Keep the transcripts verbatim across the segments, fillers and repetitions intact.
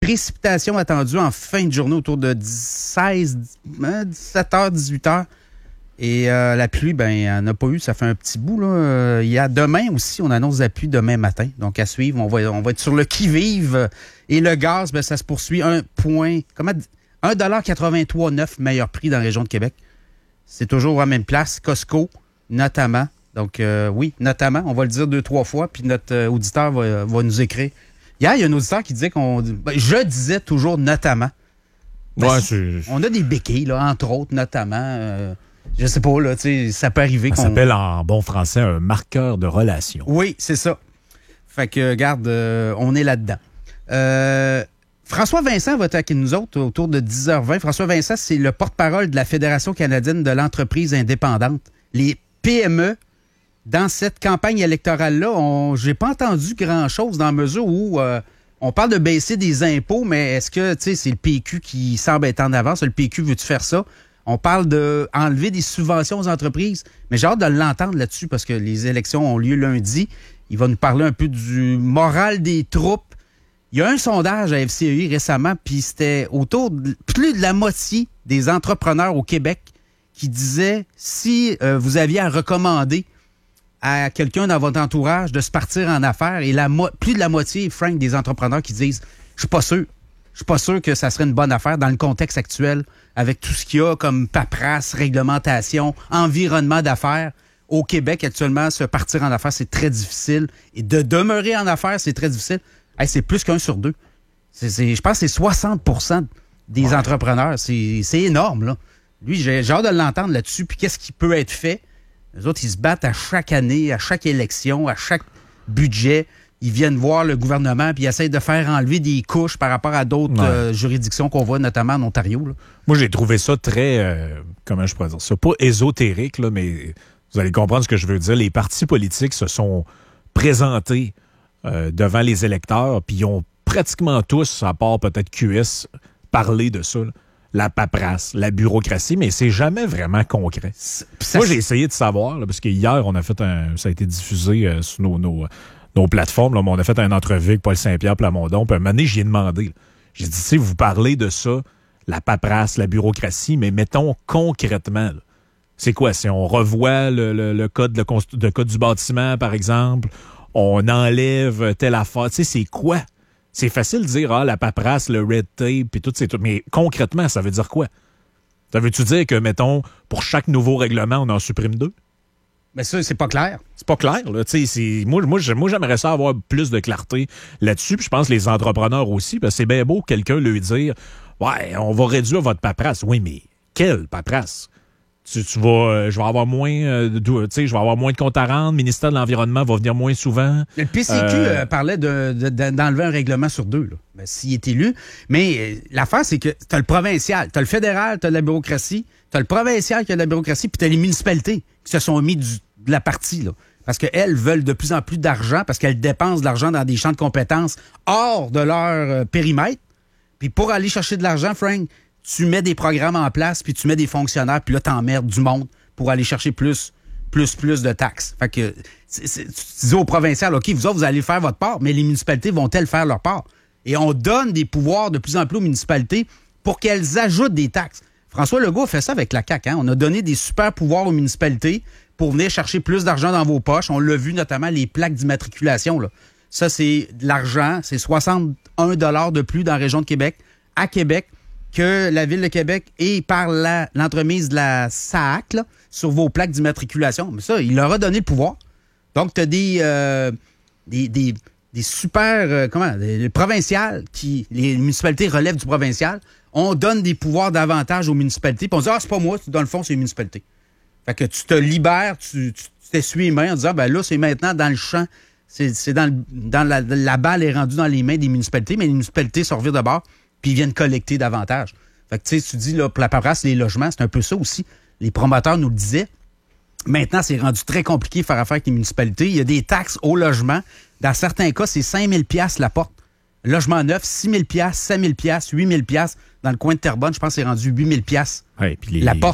précipitations attendues en fin de journée autour de seize, dix-sept heures, dix-huit heures. Et euh, la pluie, ben, il n'y en a pas eu. Ça fait un petit bout, là. Il y a demain aussi, on annonce la pluie demain matin. Donc, à suivre, on va, on va être sur le qui-vive. Et le gaz, ben, ça se poursuit. Un point, comment, un dollar quatre-vingt-trois neuf meilleur prix dans la région de Québec. C'est toujours à la même place. Costco, notamment. Donc, euh, oui, notamment. On va le dire deux, trois fois. Puis notre euh, auditeur va, va nous écrire. Hier, il y a un auditeur qui disait qu'on... Ben, je disais toujours notamment. Ben, ouais, c'est... On a des béquilles, là, entre autres, notamment... Euh, Je sais pas, là, tu sais, ça peut arriver. Ça qu'on... s'appelle en bon français un marqueur de relation. Oui, c'est ça. Fait que, regarde, euh, on est là-dedans. Euh, François Vincent va être avec nous autres autour de dix heures vingt. François Vincent, c'est le porte-parole de la Fédération canadienne de l'entreprise indépendante. Les P M E, dans cette campagne électorale-là, on... j'ai pas entendu grand-chose dans la mesure où euh, on parle de baisser des impôts, mais est-ce que, tu sais, c'est le P Q qui semble être en avance? Le P Q, veux-tu faire ça? On parle d'enlever des subventions aux entreprises, mais j'ai hâte de l'entendre là-dessus parce que les élections ont lieu lundi. Il va nous parler un peu du moral des troupes. Il y a un sondage à F C E I récemment, puis c'était autour de plus de la moitié des entrepreneurs au Québec qui disaient si euh, vous aviez à recommander à quelqu'un dans votre entourage de se partir en affaires, et la mo- plus de la moitié, Frank, des entrepreneurs qui disent « Je suis pas sûr ». Je suis pas sûr que ça serait une bonne affaire dans le contexte actuel, avec tout ce qu'il y a comme paperasse, réglementation, environnement d'affaires. Au Québec, actuellement, se partir en affaires, c'est très difficile. Et de demeurer en affaires, c'est très difficile. Hey, c'est plus qu'un sur deux. C'est, c'est, je pense que c'est soixante pour cent des ouais. entrepreneurs. C'est, c'est énorme, là. Lui, j'ai, j'ai hâte de l'entendre là-dessus. Puis qu'est-ce qui peut être fait? Les autres, ils se battent à chaque année, à chaque élection, à chaque budget. Ils viennent voir le gouvernement puis ils essayent de faire enlever des couches par rapport à d'autres ouais. euh, juridictions qu'on voit, notamment en Ontario. Là. Moi, j'ai trouvé ça très, euh, comment je pourrais dire ça, pas ésotérique, là, mais vous allez comprendre ce que je veux dire. Les partis politiques se sont présentés euh, devant les électeurs puis ils ont pratiquement tous, à part peut-être Q S, parlé de ça. Là. La paperasse, la bureaucratie, mais c'est jamais vraiment concret. Moi, j'ai essayé de savoir, là, parce que hier, on a fait un, ça a été diffusé euh, sur nos... nos nos plateformes, là, on a fait une entrevue avec Paul Saint-Pierre Plamondon, puis à un moment donné, j'y ai demandé. Là. J'ai dit, tu sais, vous parlez de ça, la paperasse, la bureaucratie, mais mettons concrètement, là, c'est quoi? Si on revoit le, le, le, code, le, const- le code du bâtiment, par exemple, on enlève telle affaire, tu sais, c'est quoi? C'est facile de dire, ah, la paperasse, le red tape, puis tout, c'est tout, mais concrètement, ça veut dire quoi? Ça veut-tu dire que, mettons, pour chaque nouveau règlement, on en supprime deux? Mais ça, c'est pas clair. C'est pas clair, là. Tu sais, c'est... Moi, moi, moi, j'aimerais ça avoir plus de clarté là-dessus. Puis je pense que les entrepreneurs aussi, parce que c'est bien beau quelqu'un lui dire « Ouais, on va réduire votre paperasse. » Oui, mais quelle paperasse? Tu, tu vas... Euh, je vais avoir moins... Euh, de, tu sais, je vais avoir moins de comptes à rendre. Le ministère de l'Environnement va venir moins souvent. Le P C Q euh... Euh, parlait de, de, de, d'enlever un règlement sur deux, là. Ben, s'il est élu. Mais euh, l'affaire, c'est que t'as le provincial, t'as le fédéral, t'as la bureaucratie, t'as le provincial qui a de la bureaucratie, puis t'as les municipalités qui se sont mis du, de la partie, là. Parce qu'elles veulent de plus en plus d'argent, parce qu'elles dépensent de l'argent dans des champs de compétences hors de leur euh, périmètre. Puis pour aller chercher de l'argent, Frank, tu mets des programmes en place, puis tu mets des fonctionnaires, puis là, t'emmerdes du monde pour aller chercher plus, plus, plus de taxes. Fait que c'est, c'est, tu dis au provincial, OK, vous autres, vous allez faire votre part, mais les municipalités vont-elles faire leur part? Et on donne des pouvoirs de plus en plus aux municipalités pour qu'elles ajoutent des taxes. François Legault a fait ça avec la C A Q. Hein? On a donné des super pouvoirs aux municipalités pour venir chercher plus d'argent dans vos poches. On l'a vu notamment, les plaques d'immatriculation. Là. Ça, c'est de l'argent. C'est soixante et un dollars de plus dans la région de Québec, à Québec, que la Ville de Québec et par la, l'entremise de la S A A C là, sur vos plaques d'immatriculation. Mais ça, il leur a donné le pouvoir. Donc, tu as des, euh, des, des, des super... Euh, comment? Les provinciales, qui, les municipalités relèvent du provincial. On donne des pouvoirs davantage aux municipalités. Puis on dit, ah, c'est pas moi, dans le fond, c'est les municipalités. Fait que tu te libères, tu, tu t'essuies les mains en disant, ben là, c'est maintenant dans le champ, c'est, c'est dans, le, dans la, la balle est rendue dans les mains des municipalités, mais les municipalités se revirent de bord, puis ils viennent collecter davantage. Fait que tu sais, tu dis, là, pour la paperasse, les logements, c'est un peu ça aussi. Les promoteurs nous le disaient. Maintenant, c'est rendu très compliqué de faire affaire avec les municipalités. Il y a des taxes au logement. Dans certains cas, c'est cinq mille dollars la porte. Logement neuf, six mille dollars, sept mille dollars, huit mille dollars. Dans le coin de Terrebonne, je pense que c'est rendu huit mille dollars ouais, puis les... la porte.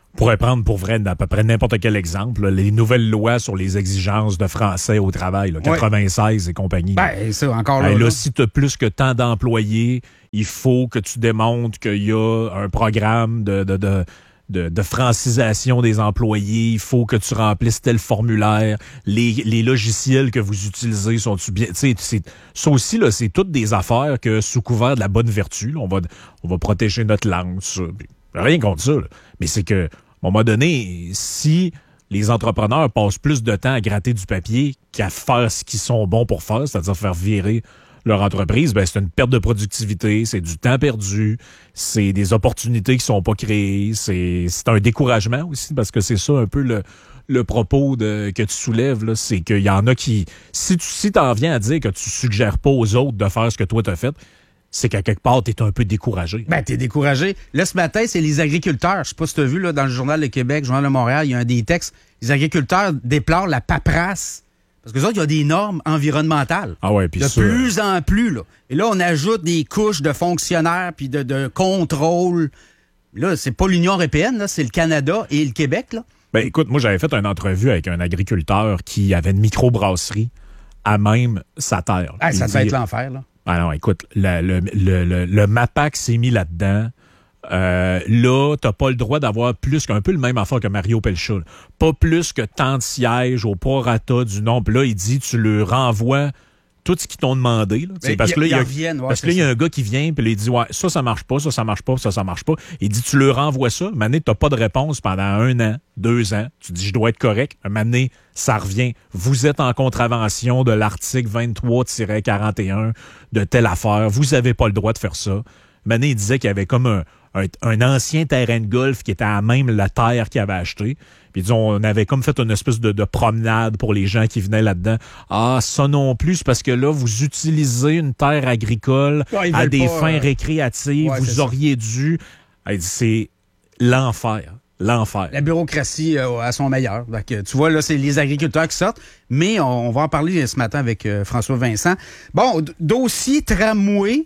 On pourrait prendre pour vrai à peu près n'importe quel exemple, là, les nouvelles lois sur les exigences de français au travail, là, quatre-vingt-seize ouais. et compagnie. Ben, ça, encore là. Ben, là, là. si tu as plus que tant d'employés, il faut que tu démontres qu'il y a un programme de, de, de, de, de francisation des employés. Il faut que tu remplisses tel formulaire. Les, les logiciels que vous utilisez sont-ils bien... Tu sais, ça aussi, là, c'est toutes des affaires que, sous couvert de la bonne vertu, là, on va, on va protéger notre langue, ça. Rien contre ça, là. Mais c'est que, à un moment donné, si les entrepreneurs passent plus de temps à gratter du papier qu'à faire ce qu'ils sont bons pour faire, c'est-à-dire faire virer leur entreprise, ben c'est une perte de productivité, c'est du temps perdu, c'est des opportunités qui sont pas créées, c'est, c'est un découragement aussi, parce que c'est ça un peu le, le propos de, que tu soulèves, là, c'est qu'il y en a qui... Si tu si t'en viens à dire que tu suggères pas aux autres de faire ce que toi t'as fait, c'est qu'à quelque part, t'es un peu découragé. Ben, t'es découragé. Là, ce matin, c'est les agriculteurs. Je sais pas si t'as vu, là, dans le Journal de Québec, Journal de Montréal, il y a un des textes. Les agriculteurs déplorent la paperasse. Parce que les autres, il y a des normes environnementales. Ah ouais, puis de ça... plus en plus, là. Et là, on ajoute des couches de fonctionnaires puis de, de contrôle. Là, c'est pas l'Union européenne, là, c'est le Canada et le Québec, là. Ben, écoute, moi, j'avais fait une entrevue avec un agriculteur qui avait une microbrasserie à même sa terre. Ah, ça dit... va être l'enfer, là. Ah non, écoute, le, le, le, le, le MAPAC s'est mis là-dedans. Euh, là, t'as pas le droit d'avoir plus qu'un peu le même affaire que Mario Pelcha. Là. Pas plus que tant de sièges au prorata du nombre. Là, il dit, tu le renvoies tout ce qu'ils t'ont demandé. Là, mais parce que là, il y a, reviennent, ouais, parce que là, il y a un gars qui vient, puis il dit, ouais, ça, ça marche pas, ça, ça marche pas, ça, ça marche pas. Il dit, tu le renvoies ça. Un moment donné, t'as pas de réponse pendant un an, deux ans. Tu dis, je dois être correct. Un moment donné, ça revient. Vous êtes en contravention de l'article vingt-trois quarante et un de telle affaire. Vous avez pas le droit de faire ça. Un moment donné, il disait qu'il y avait comme un, un, un ancien terrain de golf qui était à même la terre qu'il avait acheté. Puis disons, on avait comme fait une espèce de, de promenade pour les gens qui venaient là-dedans. Ah, ça non plus, c'est parce que là, vous utilisez une terre agricole ouais, à des pas, fins euh... récréatives. Ouais, vous auriez ça. dû... Elle dit, c'est l'enfer. L'enfer. La bureaucratie euh, à son meilleur. Donc, tu vois, là, c'est les agriculteurs qui sortent. Mais on, on va en parler ce matin avec euh, François Vincent. Bon, d- dossier tramway.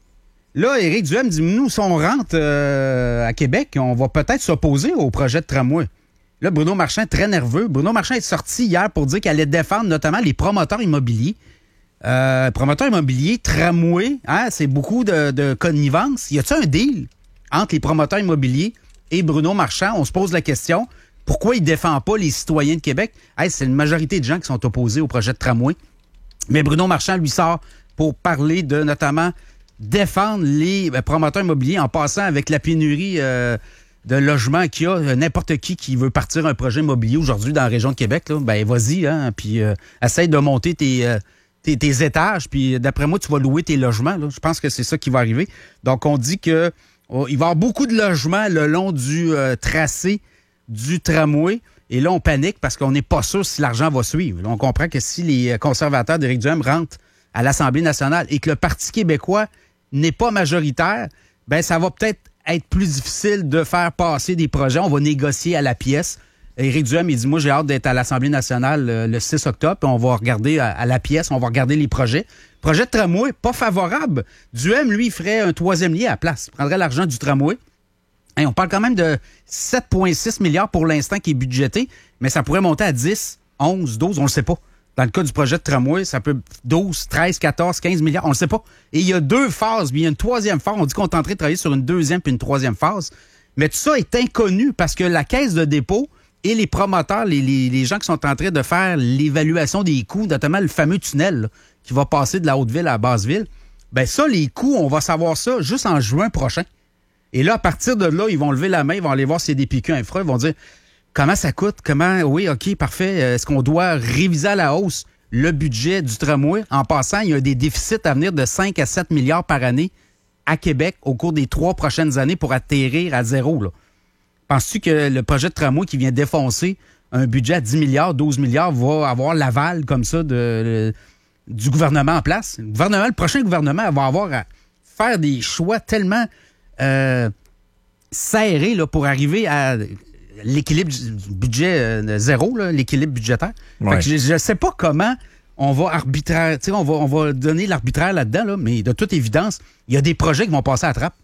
Là, Éric Duhem dit, nous, si on rentre euh, à Québec, on va peut-être s'opposer au projet de tramway. Là, Bruno Marchand, très nerveux. Bruno Marchand est sorti hier pour dire qu'il allait défendre notamment les promoteurs immobiliers. Euh, promoteurs immobiliers, tramway, hein, c'est beaucoup de, de connivence. Y a-t-il un deal entre les promoteurs immobiliers et Bruno Marchand? On se pose la question, pourquoi il ne défend pas les citoyens de Québec? Hey, c'est une majorité de gens qui sont opposés au projet de tramway. Mais Bruno Marchand, lui, sort pour parler de, notamment, défendre les promoteurs immobiliers en passant avec la pénurie euh, de logements qu'il y a. N'importe qui qui veut partir un projet immobilier aujourd'hui dans la région de Québec, là, ben vas-y, hein, puis euh, essaye de monter tes, euh, tes, tes étages, puis d'après moi, tu vas louer tes logements. Là. Je pense que c'est ça qui va arriver. Donc, on dit que oh, il va y avoir beaucoup de logements le long du euh, tracé du tramway. Et là, on panique parce qu'on n'est pas sûr si l'argent va suivre. Là, on comprend que si les conservateurs d'Éric Duhem rentrent à l'Assemblée nationale et que le Parti québécois n'est pas majoritaire, ben ça va peut-être être plus difficile de faire passer des projets. On va négocier à la pièce. Éric Duhem, il dit, moi, j'ai hâte d'être à l'Assemblée nationale le, le six octobre, puis on va regarder à, à la pièce, on va regarder les projets. Projet de tramway, pas favorable. Duhem, lui, ferait un troisième lien à la place. Il prendrait l'argent du tramway. Hey, on parle quand même de sept virgule six milliards pour l'instant qui est budgété, mais ça pourrait monter à dix, onze, douze, on ne le sait pas. Dans le cas du projet de tramway, ça peut douze, treize, quatorze, quinze milliards, on ne le sait pas. Et il y a deux phases, puis il y a une troisième phase. On dit qu'on est en train de travailler sur une deuxième puis une troisième phase. Mais tout ça est inconnu parce que la caisse de dépôt et les promoteurs, les, les, les gens qui sont en train de faire l'évaluation des coûts, notamment le fameux tunnel là, qui va passer de la Haute-Ville à la Basse-Ville, ben ça, les coûts, on va savoir ça juste en juin prochain. Et là, à partir de là, ils vont lever la main, ils vont aller voir C D P Q Infra, ils vont dire comment ça coûte, comment, oui, OK, parfait, est-ce qu'on doit réviser à la hausse le budget du tramway? En passant, il y a des déficits à venir de cinq à sept milliards par année à Québec au cours des trois prochaines années pour atterrir à zéro. Là. Penses-tu que le projet de tramway qui vient défoncer un budget à dix milliards, douze milliards va avoir l'aval comme ça de, de, du gouvernement en place? Le gouvernement, le prochain gouvernement va avoir à faire des choix tellement euh, serrés là, pour arriver à l'équilibre du budget euh, zéro, là, l'équilibre budgétaire. Ouais. Fait que je ne sais pas comment on va arbitraire, on va, on va donner l'arbitraire là-dedans, là, mais de toute évidence, il y a des projets qui vont passer à la trappe.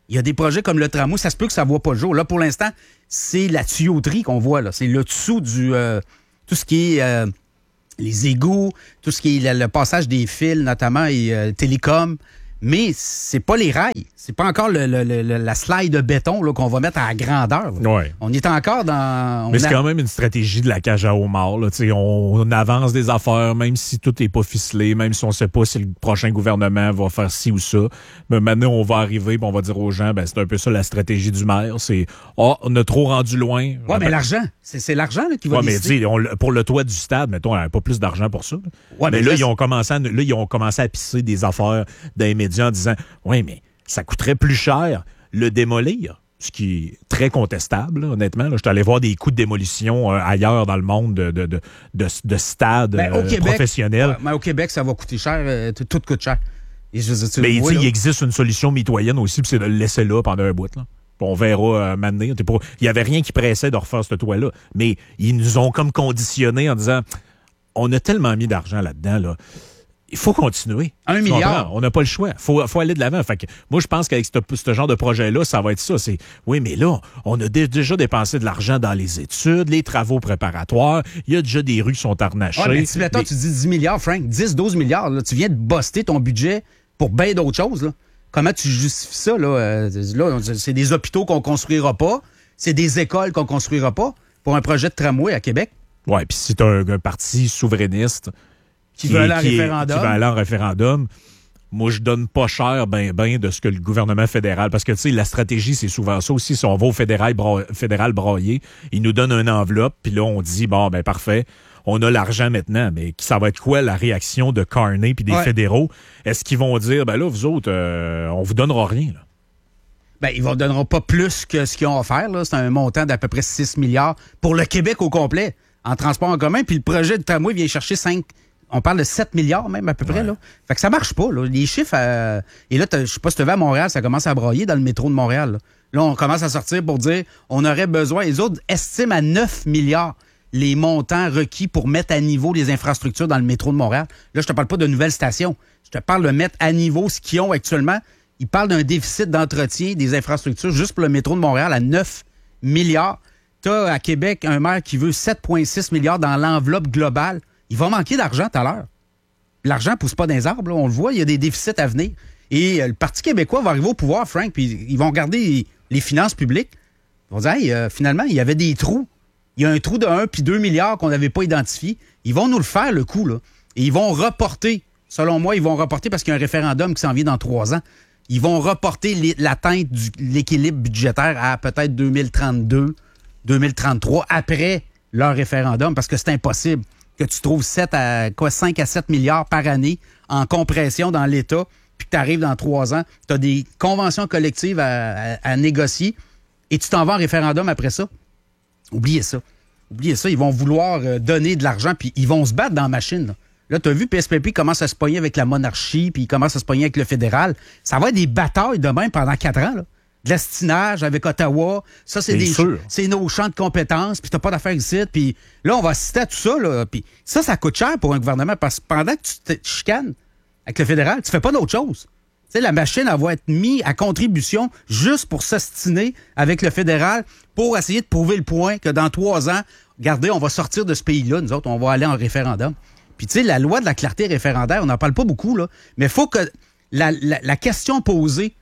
Il y a des projets comme le tramway, ça se peut que ça ne voit pas le jour. Là, pour l'instant, c'est la tuyauterie qu'on voit. Là. C'est le dessous du... Euh, tout ce qui est... Euh, les égouts, tout ce qui est le, le passage des fils, notamment, et euh, télécom. Mais c'est pas les rails. C'est pas encore le, le, le, la slide de béton là, qu'on va mettre à grandeur. Ouais. On est encore dans... On Mais c'est a... quand même une stratégie de la cage à homard. Là. On, on avance des affaires, même si tout n'est pas ficelé, même si on ne sait pas si le prochain gouvernement va faire ci ou ça. Mais maintenant, on va arriver et on va dire aux gens, ben, c'est un peu ça la stratégie du maire. C'est oh, on a trop rendu loin. Oui, mais l'argent. C'est, c'est l'argent là, qui va ouais, décider. Mais on, pour le toit du stade, mettons, on n'avait pas plus d'argent pour ça. Ouais, mais, mais là, là, ils ont commencé à, là, ils ont commencé à pisser des affaires dans les médias en disant oui, mais ça coûterait plus cher le démolir, ce qui est très contestable, là, honnêtement. Là. Je suis allé voir des coûts de démolition euh, ailleurs dans le monde de, de, de, de, de stades ben, au euh, Québec, professionnels. Ouais, mais au Québec, ça va coûter cher. Euh, tout coûte cher. Et je, je, mais vois, il existe une solution mitoyenne aussi, puis c'est de le laisser là pendant un bout. Là. On verra euh, maintenant. Il n'y avait rien qui pressait de refaire ce toit-là. Mais ils nous ont comme conditionnés en disant on a tellement mis d'argent là-dedans, là. Il faut continuer. Un milliard. On n'a pas le choix. Il faut, faut aller de l'avant. Fait que moi, je pense qu'avec ce, ce genre de projet-là, ça va être ça. C'est oui, mais là, on a dé- déjà dépensé de l'argent dans les études, les travaux préparatoires. Il y a déjà des rues qui sont harnachées. Ouais, mais si mettons, mais... tu dis dix milliards, Frank, dix, douze milliards, là, tu viens de buster ton budget pour bien d'autres choses. Là. Comment tu justifies ça? Là? Euh, là, c'est des hôpitaux qu'on construira pas. C'est des écoles qu'on construira pas pour un projet de tramway à Québec. Oui, puis c'est un, un parti souverainiste qui, qui veut aller en référendum. Qui veut aller en référendum. Moi, je donne pas cher ben ben de ce que le gouvernement fédéral, parce que tu sais, la stratégie, c'est souvent ça aussi. Si on va au fédéral, bra, fédéral brailler, ils nous donnent une enveloppe, puis là, on dit, bon, ben parfait, on a l'argent maintenant, mais ça va être quoi la réaction de Carney puis des ouais. fédéraux? Est-ce qu'ils vont dire, ben là, vous autres, euh, on vous donnera rien, là? Ben, ils ne donneront pas plus que ce qu'ils ont offert, là. C'est un montant d'à peu près six milliards pour le Québec au complet, en transport en commun, puis le projet de tramway vient chercher cinq. On parle de sept milliards même à peu près. Ouais. Là. Fait que ça marche pas. Là. Les chiffres... Euh... Et là, je sais pas si tu vas à Montréal, ça commence à brailler dans le métro de Montréal. Là. là, on commence à sortir pour dire on aurait besoin... Les autres estiment à neuf milliards les montants requis pour mettre à niveau les infrastructures dans le métro de Montréal. Là, je te parle pas de nouvelles stations. Je te parle de mettre à niveau ce qu'ils ont actuellement. Ils parlent d'un déficit d'entretien des infrastructures juste pour le métro de Montréal à neuf milliards. Tu as à Québec un maire qui veut sept virgule six milliards dans l'enveloppe globale. Il va manquer d'argent tout à l'heure. L'argent ne pousse pas dans les arbres, là, on le voit, il y a des déficits à venir. Et euh, le Parti québécois va arriver au pouvoir, Frank, puis ils vont regarder les, les finances publiques. Ils vont dire, hey, euh, finalement, il y avait des trous. Il y a un trou de un puis deux milliards qu'on n'avait pas identifié. Ils vont nous le faire, le coup, là. Et ils vont reporter, selon moi, ils vont reporter parce qu'il y a un référendum qui s'en vient dans trois ans. Ils vont reporter l'atteinte de l'équilibre budgétaire à peut-être deux mille trente-deux, deux mille trente-trois, après leur référendum, parce que c'est impossible que tu trouves sept à, quoi, cinq à sept milliards par année en compression dans l'État, puis que tu arrives dans trois ans, tu as des conventions collectives à, à, à négocier, et tu t'en vas en référendum après ça. Oubliez ça. Oubliez ça. Ils vont vouloir euh, donner de l'argent, puis ils vont se battre dans la machine. Là, là tu as vu, P S P P commence à se pogner avec la monarchie, puis il commence à se pogner avec le fédéral. Ça va être des batailles de même pendant quatre ans, là. De l'estinage avec Ottawa, ça, c'est des ch- c'est nos champs de compétences, puis t'as pas d'affaires ici, puis là, on va assister à tout ça, là, puis ça, ça coûte cher pour un gouvernement, parce que pendant que tu te chicanes avec le fédéral, tu fais pas d'autre chose. Tu sais, la machine, elle va être mise à contribution juste pour s'ostiner avec le fédéral, pour essayer de prouver le point que dans trois ans, regardez, on va sortir de ce pays-là, nous autres, on va aller en référendum. Puis tu sais, la loi de la clarté référendaire, on n'en parle pas beaucoup, là, mais il faut que la, la, la question posée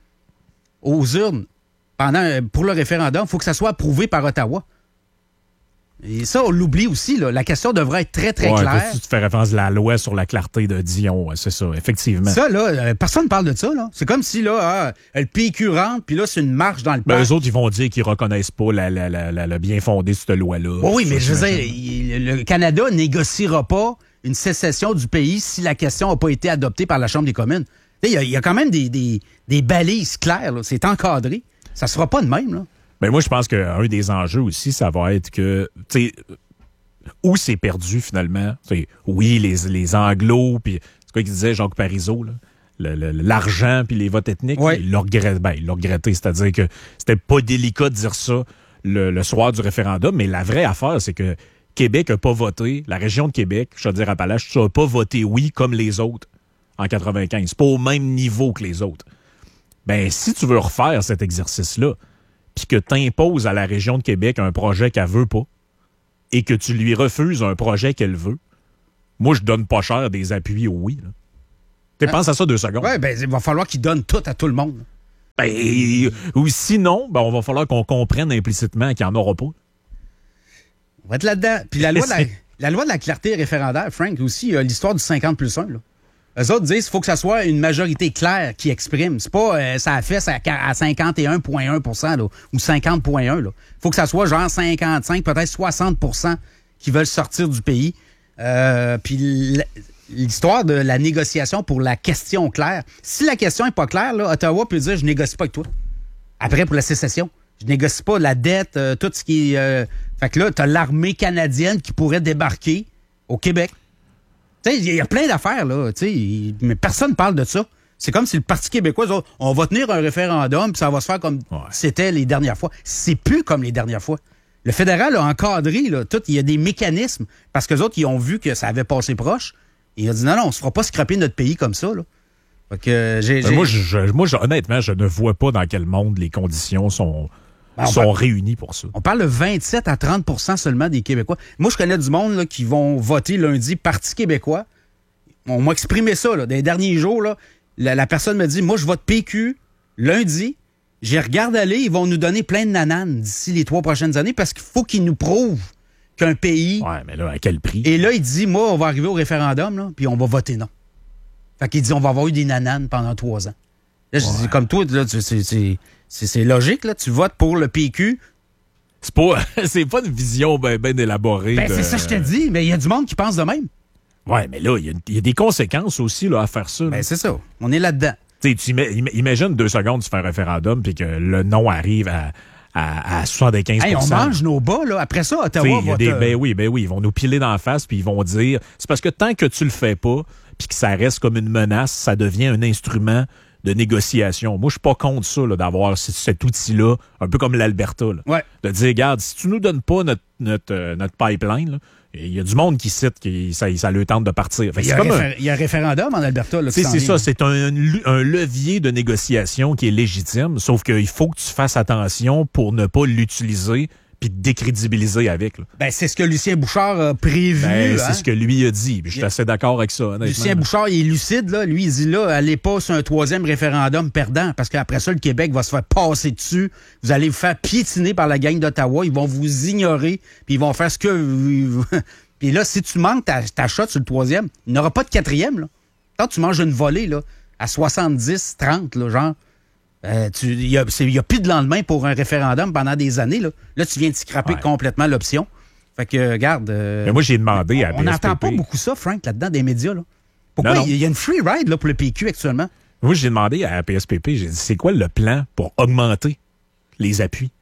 aux urnes pendant, pour le référendum, il faut que ça soit approuvé par Ottawa. Et ça, on l'oublie aussi. Là. La question devrait être très, très ouais, claire. Tu fais référence à la loi sur la clarté de Dion. C'est ça, effectivement. Ça, là, euh, personne ne parle de ça. Là. C'est comme si là, ah, le P Q rentre, puis là, c'est une marche dans le ben, parc. Eux autres, ils vont dire qu'ils ne reconnaissent pas la, la, la, la, la bien fondé de cette loi-là. Oh, oui, mais je veux dire, le Canada ne négociera pas une sécession du pays si la question n'a pas été adoptée par la Chambre des communes. Il y, y a quand même des, des, des balises claires. Là. C'est encadré. Ça se fera pas de même, là. Ben moi, je pense qu'un des enjeux aussi, ça va être que, tu sais, où c'est perdu finalement. T'sais, oui, les, les Anglos, puis c'est quoi qu'il disait Jacques Parizeau, là? Le, le, l'argent puis les votes ethniques, ouais. il l'a regretté, ben, il l'a regretté, c'est-à-dire que c'était pas délicat de dire ça le, le soir du référendum, mais la vraie affaire, c'est que Québec n'a pas voté, la région de Québec, je veux dire Appalaches, n'a pas voté oui comme les autres en quatre-vingt-quinze. C'est pas au même niveau que les autres. Ben, si tu veux refaire cet exercice-là, puis que tu imposes à la région de Québec un projet qu'elle veut pas, et que tu lui refuses un projet qu'elle veut, moi, je donne pas cher des appuis au oui. Tu penses à ça deux secondes. Oui, ben, il va falloir qu'il donne tout à tout le monde. Ben, et, ou sinon, ben, on va falloir qu'on comprenne implicitement qu'il n'y en aura pas. On va être là-dedans. Puis la loi, de la, la loi de la clarté référendaire, Frank, aussi, euh, l'histoire du cinquante plus un, là. Eux autres disent qu'il faut que ça soit une majorité claire qui exprime. C'est pas euh, ça a fait ça à cinquante et un virgule un pour cent là, ou cinquante virgule un. Il faut que ça soit genre cinquante-cinq, peut-être soixante pour cent qui veulent sortir du pays. Euh, puis l'histoire de la négociation pour la question claire. Si la question n'est pas claire, là, Ottawa peut dire « je négocie pas avec toi ». Après, pour la sécession, je négocie pas la dette, euh, tout ce qui est... Euh... Fait que là, t'as l'armée canadienne qui pourrait débarquer au Québec. Tu sais, il y a plein d'affaires, là, tu sais, mais personne ne parle de ça. C'est comme si le Parti québécois, on va tenir un référendum, puis ça va se faire comme ouais. c'était les dernières fois. C'est plus comme les dernières fois. Le fédéral a encadré, là, tout, il y a des mécanismes, parce qu'eux autres, ils ont vu que ça avait passé proche, et ils ont dit, non, non, on ne se fera pas scraper notre pays comme ça, là. Fait que j'ai... Moi, je, moi je, honnêtement, je ne vois pas dans quel monde les conditions sont... Ben, sont parle, réunis pour ça. On parle de vingt-sept à trente pour cent seulement des Québécois. Moi, je connais du monde là, qui vont voter lundi Parti québécois. On m'a exprimé ça là, dans les derniers jours. Là, la, la personne me dit, moi, je vote P Q lundi. J'y regarde aller, ils vont nous donner plein de nananes d'ici les trois prochaines années parce qu'il faut qu'ils nous prouvent qu'un pays... Ouais, mais là, à quel prix? Et là, il dit, moi, on va arriver au référendum, là, puis on va voter non. Fait qu'il dit, on va avoir eu des nananes pendant trois ans. Là, je ouais. dis, comme toi, là, c'est... c'est C'est, c'est logique, là. Tu votes pour le P Q. C'est pas, c'est pas une vision bien ben élaborée. Ben, de... c'est ça que je te dis, mais il y a du monde qui pense de même. Ouais, mais là, il y, y a des conséquences aussi là, à faire ça. Là. Ben, c'est ça. On est là-dedans. T'sais, tu im- imagines deux secondes, tu fais un référendum puis que le non arrive à, à, à soixante-quinze pour cent. Hey, on mange nos bas, là. Après ça, Ottawa va te... des, Ben oui, ben oui. Ils vont nous piler dans la face puis ils vont dire... C'est parce que tant que tu le fais pas puis que ça reste comme une menace, ça devient un instrument de négociation. Moi, je suis pas contre ça, là, d'avoir c- cet outil-là, un peu comme l'Alberta. Là, ouais. De dire, regarde, si tu nous donnes pas notre, notre, euh, notre pipeline, il y a du monde qui cite que ça, ça leur tente de partir. Il y, réfé- un... y a un référendum en Alberta. Là, c'est ça, c'est un, un levier de négociation qui est légitime, sauf qu'il faut que tu fasses attention pour ne pas l'utiliser puis te décrédibiliser avec. Là. Ben, c'est ce que Lucien Bouchard a prévu. Ben, hein? C'est ce que lui a dit. Je suis assez d'accord avec ça. Honnêtement. Lucien Bouchard, il est lucide. Là. Lui, il dit là, allez pas sur un troisième référendum perdant, parce qu'après ça, le Québec va se faire passer dessus. Vous allez vous faire piétiner par la gang d'Ottawa. Ils vont vous ignorer, puis ils vont faire ce que... Puis là, si tu manques ta, ta shot sur le troisième, il n'y aura pas de quatrième. Là. Quand tu manges une volée là, à soixante-dix trente, là, genre... Euh, il n'y a, a plus de lendemain pour un référendum pendant des années. Là, là tu viens de scraper ouais. complètement l'option. Fait que, regarde... Euh, Mais moi, j'ai demandé à on n'entend pas beaucoup ça, Frank, là-dedans, des médias. Là. Pourquoi il y a une free ride là, pour le P Q actuellement? Moi, j'ai demandé à la P S P P, j'ai dit, c'est quoi le plan pour augmenter les appuis?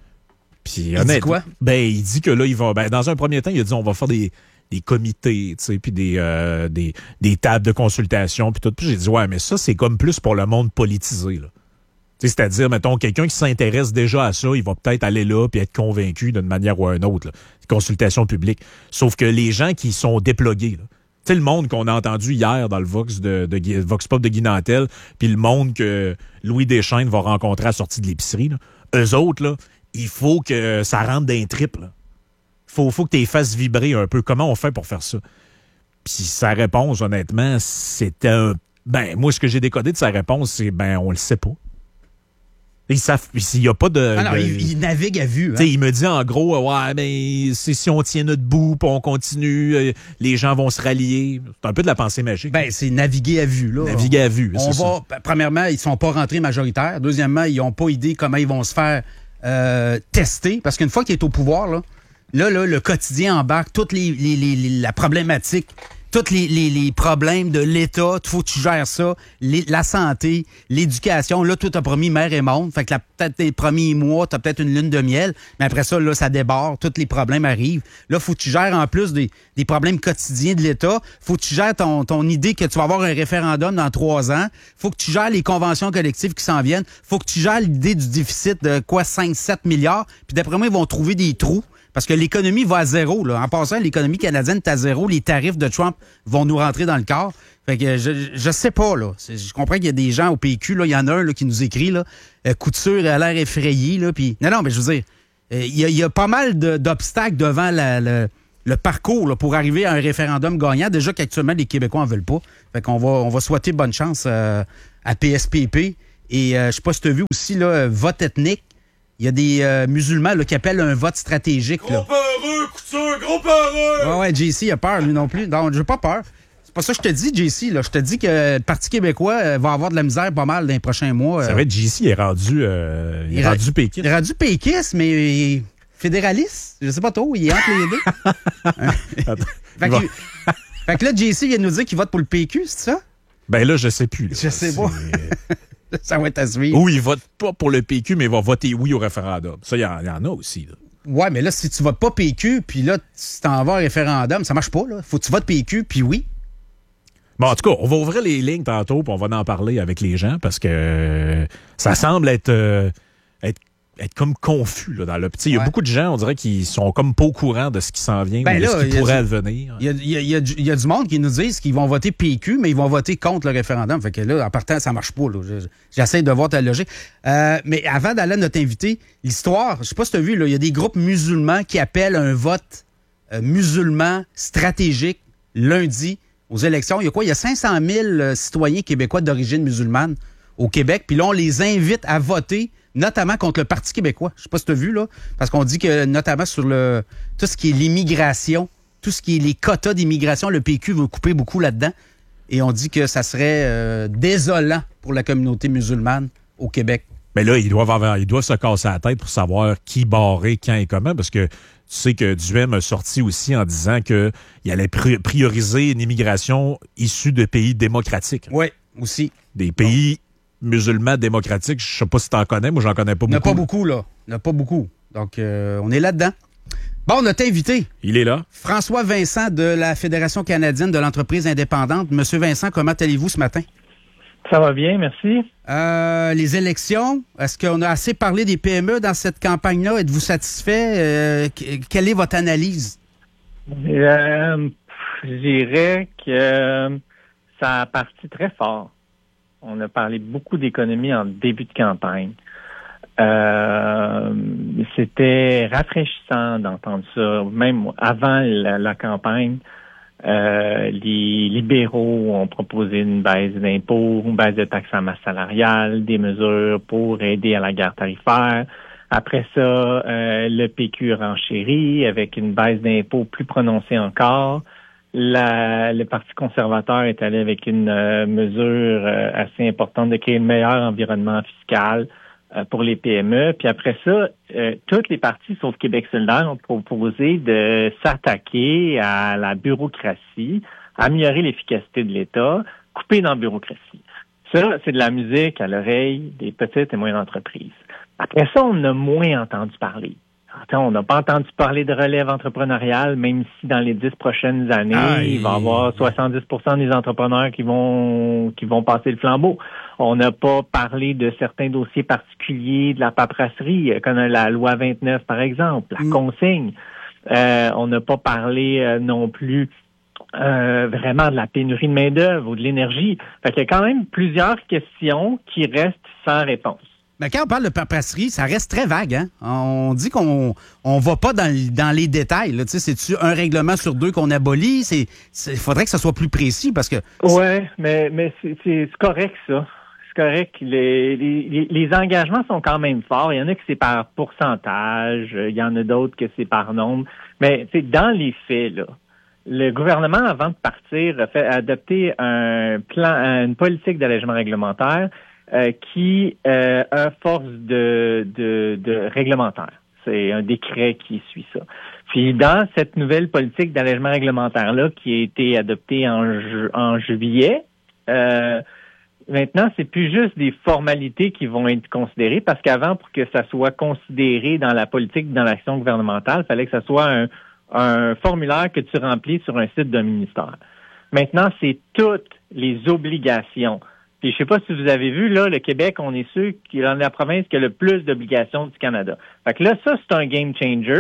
Puis, il dit quoi? Ben, il dit que là, il va... Ben, dans un premier temps, il a dit, on va faire des... des comités, tu sais, puis des, euh, des, des tables de consultation, puis tout. Puis j'ai dit, ouais, mais ça, c'est comme plus pour le monde politisé, là. C'est-à-dire, mettons, quelqu'un qui s'intéresse déjà à ça, il va peut-être aller là puis être convaincu d'une manière ou d'une autre. Là. Consultation publique. Sauf que les gens qui sont déplogués, tu sais, le monde qu'on a entendu hier dans le Vox de, de Vox Pop de Guy Nantel, puis le monde que Louis Deschênes va rencontrer à la sortie de l'épicerie, là, eux autres, là, il faut que ça rentre d'un trip. Il faut, faut que tu les fasses vibrer un peu. Comment on fait pour faire ça? Puis sa réponse, honnêtement, c'était un... Ben, moi, ce que j'ai décodé de sa réponse, c'est, ben, on le sait pas. Ils savent, il n'y a pas de... Alors, de, il, il navigue à vue. Hein? Il me dit en gros, ouais, mais c'est, si on tient notre bout, puis on continue, euh, les gens vont se rallier. C'est un peu de la pensée magique. Ben, c'est naviguer à vue. Là. Naviguer à vue, on c'est va, ça. Premièrement, ils ne sont pas rentrés majoritaires. Deuxièmement, ils n'ont pas idée comment ils vont se faire euh, tester. Parce qu'une fois qu'il est au pouvoir, là, là, là le quotidien embarque toute les, les, les, les, la problématique, tous les, les, les problèmes de l'État, il faut que tu gères ça, les, la santé, l'éducation. Là, toi, t'as promis mère et monde. Fait que la, peut-être les premiers mois, t'as peut-être une lune de miel, mais après ça, là, ça déborde, tous les problèmes arrivent. Là, faut que tu gères en plus des, des problèmes quotidiens de l'État. Faut que tu gères ton, ton idée que tu vas avoir un référendum dans trois ans. Faut que tu gères les conventions collectives qui s'en viennent. Faut que tu gères l'idée du déficit de quoi, cinq sept milliards. Puis d'après moi, ils vont trouver des trous. Parce que l'économie va à zéro. Là. En passant, l'économie canadienne est à zéro. Les tarifs de Trump vont nous rentrer dans le corps. Fait que je, je sais pas, là. C'est, je comprends qu'il y a des gens au P Q, là. Il y en a un là, qui nous écrit, là. Euh, Couture a l'air effrayé, là. Puis, non, non, mais je veux dire, il euh, y, a, y a pas mal de, d'obstacles devant la, la, le parcours là, pour arriver à un référendum gagnant. Déjà qu'actuellement, les Québécois en veulent pas. Fait qu'on va, on va souhaiter bonne chance euh, à P S P P. Et euh, je sais pas si tu as vu aussi, là, vote ethnique. Il y a des euh, musulmans là, qui appellent un vote stratégique. Gros peureux, Couture, gros peureux! Ouais, ouais, J C a peur, lui non plus. Non, j'ai pas peur. C'est pas ça que je te dis, J C. Là. Je te dis que le Parti québécois euh, va avoir de la misère pas mal dans les prochains mois. C'est euh. vrai, J C est rendu, euh, il est il rendu péquiste. Il est rendu péquiste, mais fédéraliste. Je sais pas trop, il est entre les deux. fait, que, fait que là, J C vient de nous dire qu'il vote pour le P Q, c'est ça? Ben là, je sais plus. Là. Je sais pas. Ça va être à suivre. Ou il vote pas pour le P Q, mais il va voter oui au référendum. Ça, il y, y en a aussi. Là. Ouais, mais là, si tu votes pas P Q, puis là, tu t'en vas au référendum, ça marche pas, là. Faut que tu votes P Q, puis oui. Bon, en tout cas, on va ouvrir les lignes tantôt, puis on va en parler avec les gens, parce que euh, ça semble être, euh, être, être comme confus, là, dans le petit. Il y a ouais. beaucoup de gens, on dirait, qui sont comme pas au courant de ce qui s'en vient, ben ou là, de ce qui pourrait advenir. Il y a, il y, a, il y, a, il y a du monde qui nous disent qu'ils vont voter P Q, mais ils vont voter contre le référendum. Fait que là, en partant, ça marche pas, là. J'essaie de voir ta logique. Euh, mais avant d'aller à notre invité, l'histoire, je sais pas si tu as vu, là, il y a des groupes musulmans qui appellent un vote euh, musulman stratégique lundi aux élections. Il y a quoi? Il y a cinq cent mille euh, citoyens québécois d'origine musulmane au Québec. Puis là, on les invite à voter, notamment contre le Parti québécois. Je sais pas si tu as vu, là, parce qu'on dit que, notamment sur le tout ce qui est l'immigration, tout ce qui est les quotas d'immigration, le P Q veut couper beaucoup là-dedans. Et on dit que ça serait euh, désolant pour la communauté musulmane au Québec. Mais là, ils doivent, avoir, ils doivent se casser la tête pour savoir qui barrer, quand et comment, parce que tu sais que Duhem a sorti aussi en disant qu'il allait prioriser une immigration issue de pays démocratiques. Oui, aussi. Des pays bon. musulmans démocratiques. Je sais pas si tu en connais, moi j'en connais pas beaucoup. Il n'y en a pas beaucoup, là. Il n'y en a pas beaucoup. Donc, euh, on est là-dedans. Bon, notre invité. Il est là. François Vincent de la Fédération canadienne de l'entreprise indépendante. Monsieur Vincent, comment allez-vous ce matin? Ça va bien, merci. Euh, les élections, est-ce qu'on a assez parlé des P M E dans cette campagne-là? Êtes-vous satisfait? Euh, quelle est votre analyse? Euh, je dirais que ça a parti très fort. On a parlé beaucoup d'économie en début de campagne. Euh, c'était rafraîchissant d'entendre ça. Même avant la, la campagne, euh, les libéraux ont proposé une baisse d'impôts, une baisse de taxes à masse salariale, des mesures pour aider à la guerre tarifaire. Après ça, euh, le P Q renchérit avec une baisse d'impôts plus prononcée encore. La, le Parti conservateur est allé avec une euh, mesure euh, assez importante de créer un meilleur environnement fiscal euh, pour les P M E. Puis après ça, euh, toutes les partis, sauf Québec solidaire, ont proposé de s'attaquer à la bureaucratie, améliorer l'efficacité de l'État, couper dans la bureaucratie. Ça, c'est de la musique à l'oreille des petites et moyennes entreprises. Après ça, on a moins entendu parler. Attends, on n'a pas entendu parler de relève entrepreneuriale, même si dans les dix prochaines années, ah, il va y avoir soixante-dix pour cent des entrepreneurs qui vont qui vont passer le flambeau. On n'a pas parlé de certains dossiers particuliers de la paperasserie, comme la loi vingt-neuf, par exemple, la mm. consigne. Euh, on n'a pas parlé euh, non plus euh, vraiment de la pénurie de main-d'œuvre ou de l'énergie. Fait qu'il y a quand même plusieurs questions qui restent sans réponse. Mais quand on parle de paperasserie, ça reste très vague. Hein? On dit qu'on on va pas dans, dans les détails. Là. C'est-tu un règlement sur deux qu'on abolit? Il faudrait que ça soit plus précis parce que... Oui, mais, mais c'est correct, ça. C'est correct. Les, les, les engagements sont quand même forts. Il y en a que c'est par pourcentage. Il y en a d'autres que c'est par nombre. Mais dans les faits, là, le gouvernement, avant de partir, a fait adopter un plan, une politique d'allègement réglementaire Euh, qui euh, a force de, de, de réglementaire. C'est un décret qui suit ça. Puis dans cette nouvelle politique d'allègement réglementaire-là qui a été adoptée en, ju- en juillet, euh, maintenant, c'est plus juste des formalités qui vont être considérées parce qu'avant, pour que ça soit considéré dans la politique, dans l'action gouvernementale, il fallait que ça soit un, un formulaire que tu remplis sur un site d'un ministère. Maintenant, c'est toutes les obligations. Puis je sais pas si vous avez vu, là, le Québec, on est sûr qu'il est la province qui a le plus d'obligations du Canada. Fait que là, ça, c'est un game changer.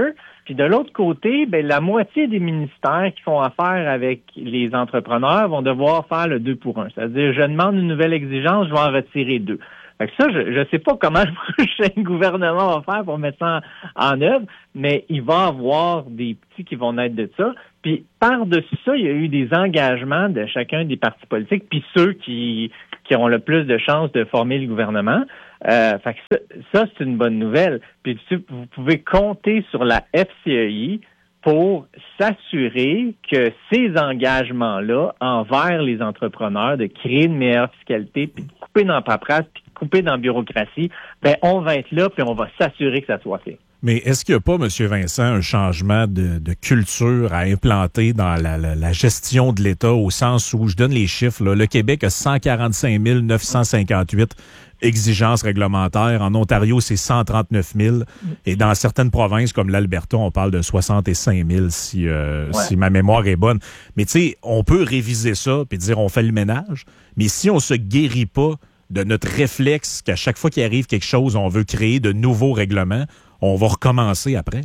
Puis de l'autre côté, ben la moitié des ministères qui font affaire avec les entrepreneurs vont devoir faire le deux pour un. C'est-à-dire, je demande une nouvelle exigence, je vais en retirer deux. Fait que ça, je ne sais pas comment le prochain gouvernement va faire pour mettre ça en, en œuvre, mais il va y avoir des petits qui vont naître de ça. Puis par-dessus ça, il y a eu des engagements de chacun des partis politiques, puis ceux qui, qui ont le plus de chances de former le gouvernement. Euh, fait que ça, ça, c'est une bonne nouvelle. Puis vous pouvez compter sur la F C E I pour s'assurer que ces engagements-là envers les entrepreneurs, de créer une meilleure fiscalité, puis de couper dans la paperasse, puis de couper dans la bureaucratie, ben on va être là, puis on va s'assurer que ça soit fait. Mais est-ce qu'il n'y a pas, M. Vincent, un changement de, de culture à implanter dans la, la, la gestion de l'État, au sens où, je donne les chiffres, là, le Québec a cent quarante-cinq mille neuf cent cinquante-huit exigences réglementaires. En Ontario, c'est cent trente-neuf mille. Et dans certaines provinces, comme l'Alberta, on parle de soixante-cinq mille, si, euh, ouais. si ma mémoire est bonne. Mais tu sais, on peut réviser ça puis dire on fait le ménage. Mais si on se guérit pas de notre réflexe qu'à chaque fois qu'il arrive quelque chose, on veut créer de nouveaux règlements, on va recommencer après.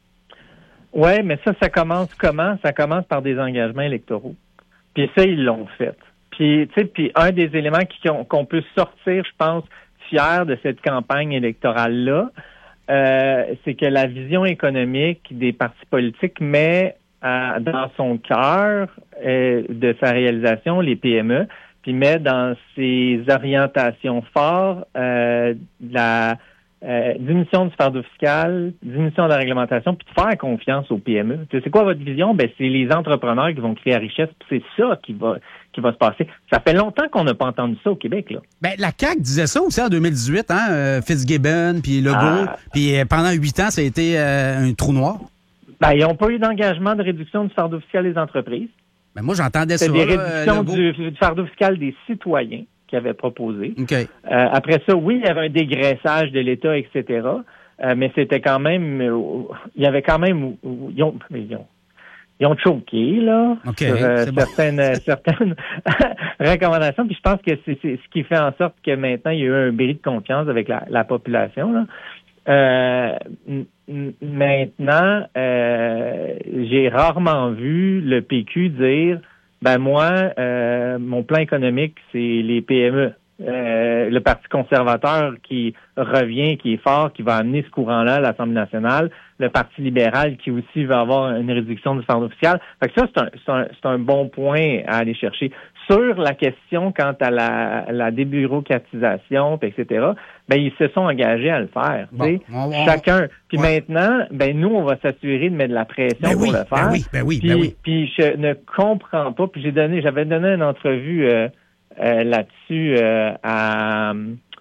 Oui, mais ça, ça commence comment? Ça commence par des engagements électoraux. Puis ça, ils l'ont fait. Puis, tu sais, puis un des éléments qui, qu'on peut sortir, je pense, fier de cette campagne électorale-là, euh, c'est que la vision économique des partis politiques met euh, dans son cœur euh, de sa réalisation les P M E, puis met dans ses orientations fortes euh, la Euh, diminution du fardeau fiscal, diminution de la réglementation, puis de faire confiance aux P M E. C'est quoi votre vision? Ben, c'est les entrepreneurs qui vont créer la richesse, puis c'est ça qui va qui va se passer. Ça fait longtemps qu'on n'a pas entendu ça au Québec, là. Ben, la C A Q disait ça aussi en deux mille dix-huit, hein, euh, Fitzgibbon, puis Legault, ah. puis euh, pendant huit ans, ça a été euh, un trou noir. Ben, ils n'ont pas eu d'engagement de réduction du fardeau fiscal des entreprises. Ben, moi, j'entendais ça. C'est des réductions du, du fardeau fiscal des citoyens qui avait proposé. Okay. Euh, après ça, oui, il y avait un dégraissage de l'État, et cetera. Euh, mais c'était quand même, euh, il y avait quand même, ils ont, ils ont, ils ont choqué là okay, sur euh, certaines, bon. certaines recommandations. Puis je pense que c'est, c'est ce qui fait en sorte que maintenant il y a eu un bris de confiance avec la, la population. Là. Euh, m- maintenant, euh, j'ai rarement vu le P Q dire. Ben moi, euh, mon plan économique, c'est les P M E. Euh, le Parti conservateur qui revient, qui est fort, qui va amener ce courant-là à l'Assemblée nationale. Le Parti libéral qui aussi va avoir une réduction du fardeau fiscal. Fait que ça, c'est un, c'est un, c'est un bon point à aller chercher. Sur la question quant à la, la débureaucratisation, et cetera, ben ils se sont engagés à le faire. Bon, on, on, Chacun. Puis ouais. maintenant, ben nous, on va s'assurer de mettre de la pression ben pour oui, le faire. Ben oui, ben oui, puis, ben oui. Puis je ne comprends pas. Puis j'ai donné, j'avais donné une entrevue euh, euh, là-dessus euh, à,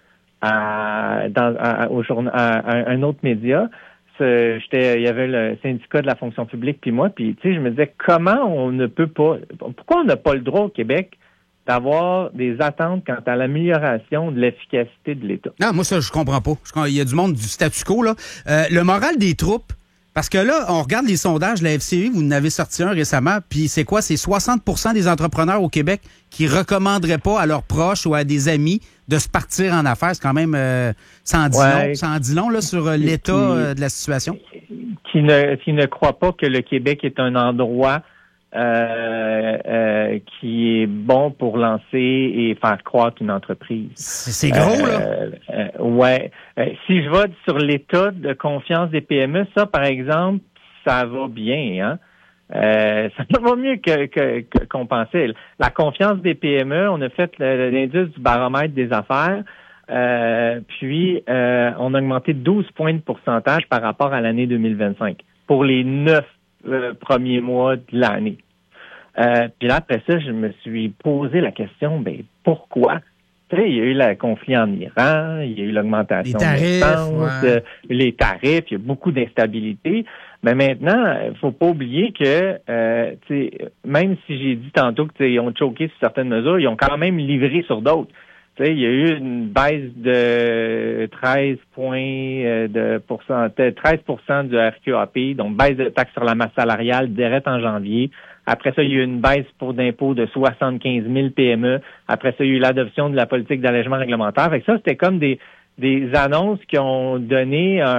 à, dans, à, au journal, à, à un autre média. J'étais, il y avait le syndicat de la fonction publique puis moi, puis tu sais, je me disais comment on ne peut pas, pourquoi on n'a pas le droit au Québec d'avoir des attentes quant à l'amélioration de l'efficacité de l'État. Non, moi ça je comprends pas. Il y a du monde du statu quo là. Euh, le moral des troupes. Parce que là, on regarde les sondages de la F C E I, vous en avez sorti un récemment, puis c'est quoi? C'est soixante pour cent des entrepreneurs au Québec qui recommanderaient pas à leurs proches ou à des amis de se partir en affaires. C'est quand même euh, sans dit ouais. long, sans dit long là, sur l'état qui, euh, de la situation. Qui ne, qui ne croit pas que le Québec est un endroit euh, euh, qui est bon pour lancer et faire croître une entreprise. C'est, c'est gros, là? Euh, euh, ouais. Euh, si je vais sur l'état de confiance des P M E, ça, par exemple, ça va bien, hein? Euh, ça va mieux que, que, que qu'on pensait. La confiance des P M E, on a fait le, l'indice du baromètre des affaires, euh, puis euh, on a augmenté douze points de pourcentage par rapport à l'année deux mille vingt-cinq pour les neuf euh, premiers mois de l'année. Euh, puis là, après ça, je me suis posé la question, ben pourquoi? Tu sais, il y a eu le conflit en Iran, il y a eu l'augmentation des tarifs, des essence, ouais. euh, les tarifs, il y a beaucoup d'instabilité. Mais maintenant, il faut pas oublier que, euh, tu sais, même si j'ai dit tantôt que ils ont choqué sur certaines mesures, ils ont quand même livré sur d'autres. Tu sais, il y a eu une baisse de treize points de pourcent, treize pour cent du R Q A P, donc baisse de taxe sur la masse salariale direct en janvier. Après ça, il y a eu une baisse pour d'impôts de soixante-quinze mille P M E. Après ça, il y a eu l'adoption de la politique d'allègement réglementaire. Fait que ça, c'était comme des, des annonces qui ont donné un,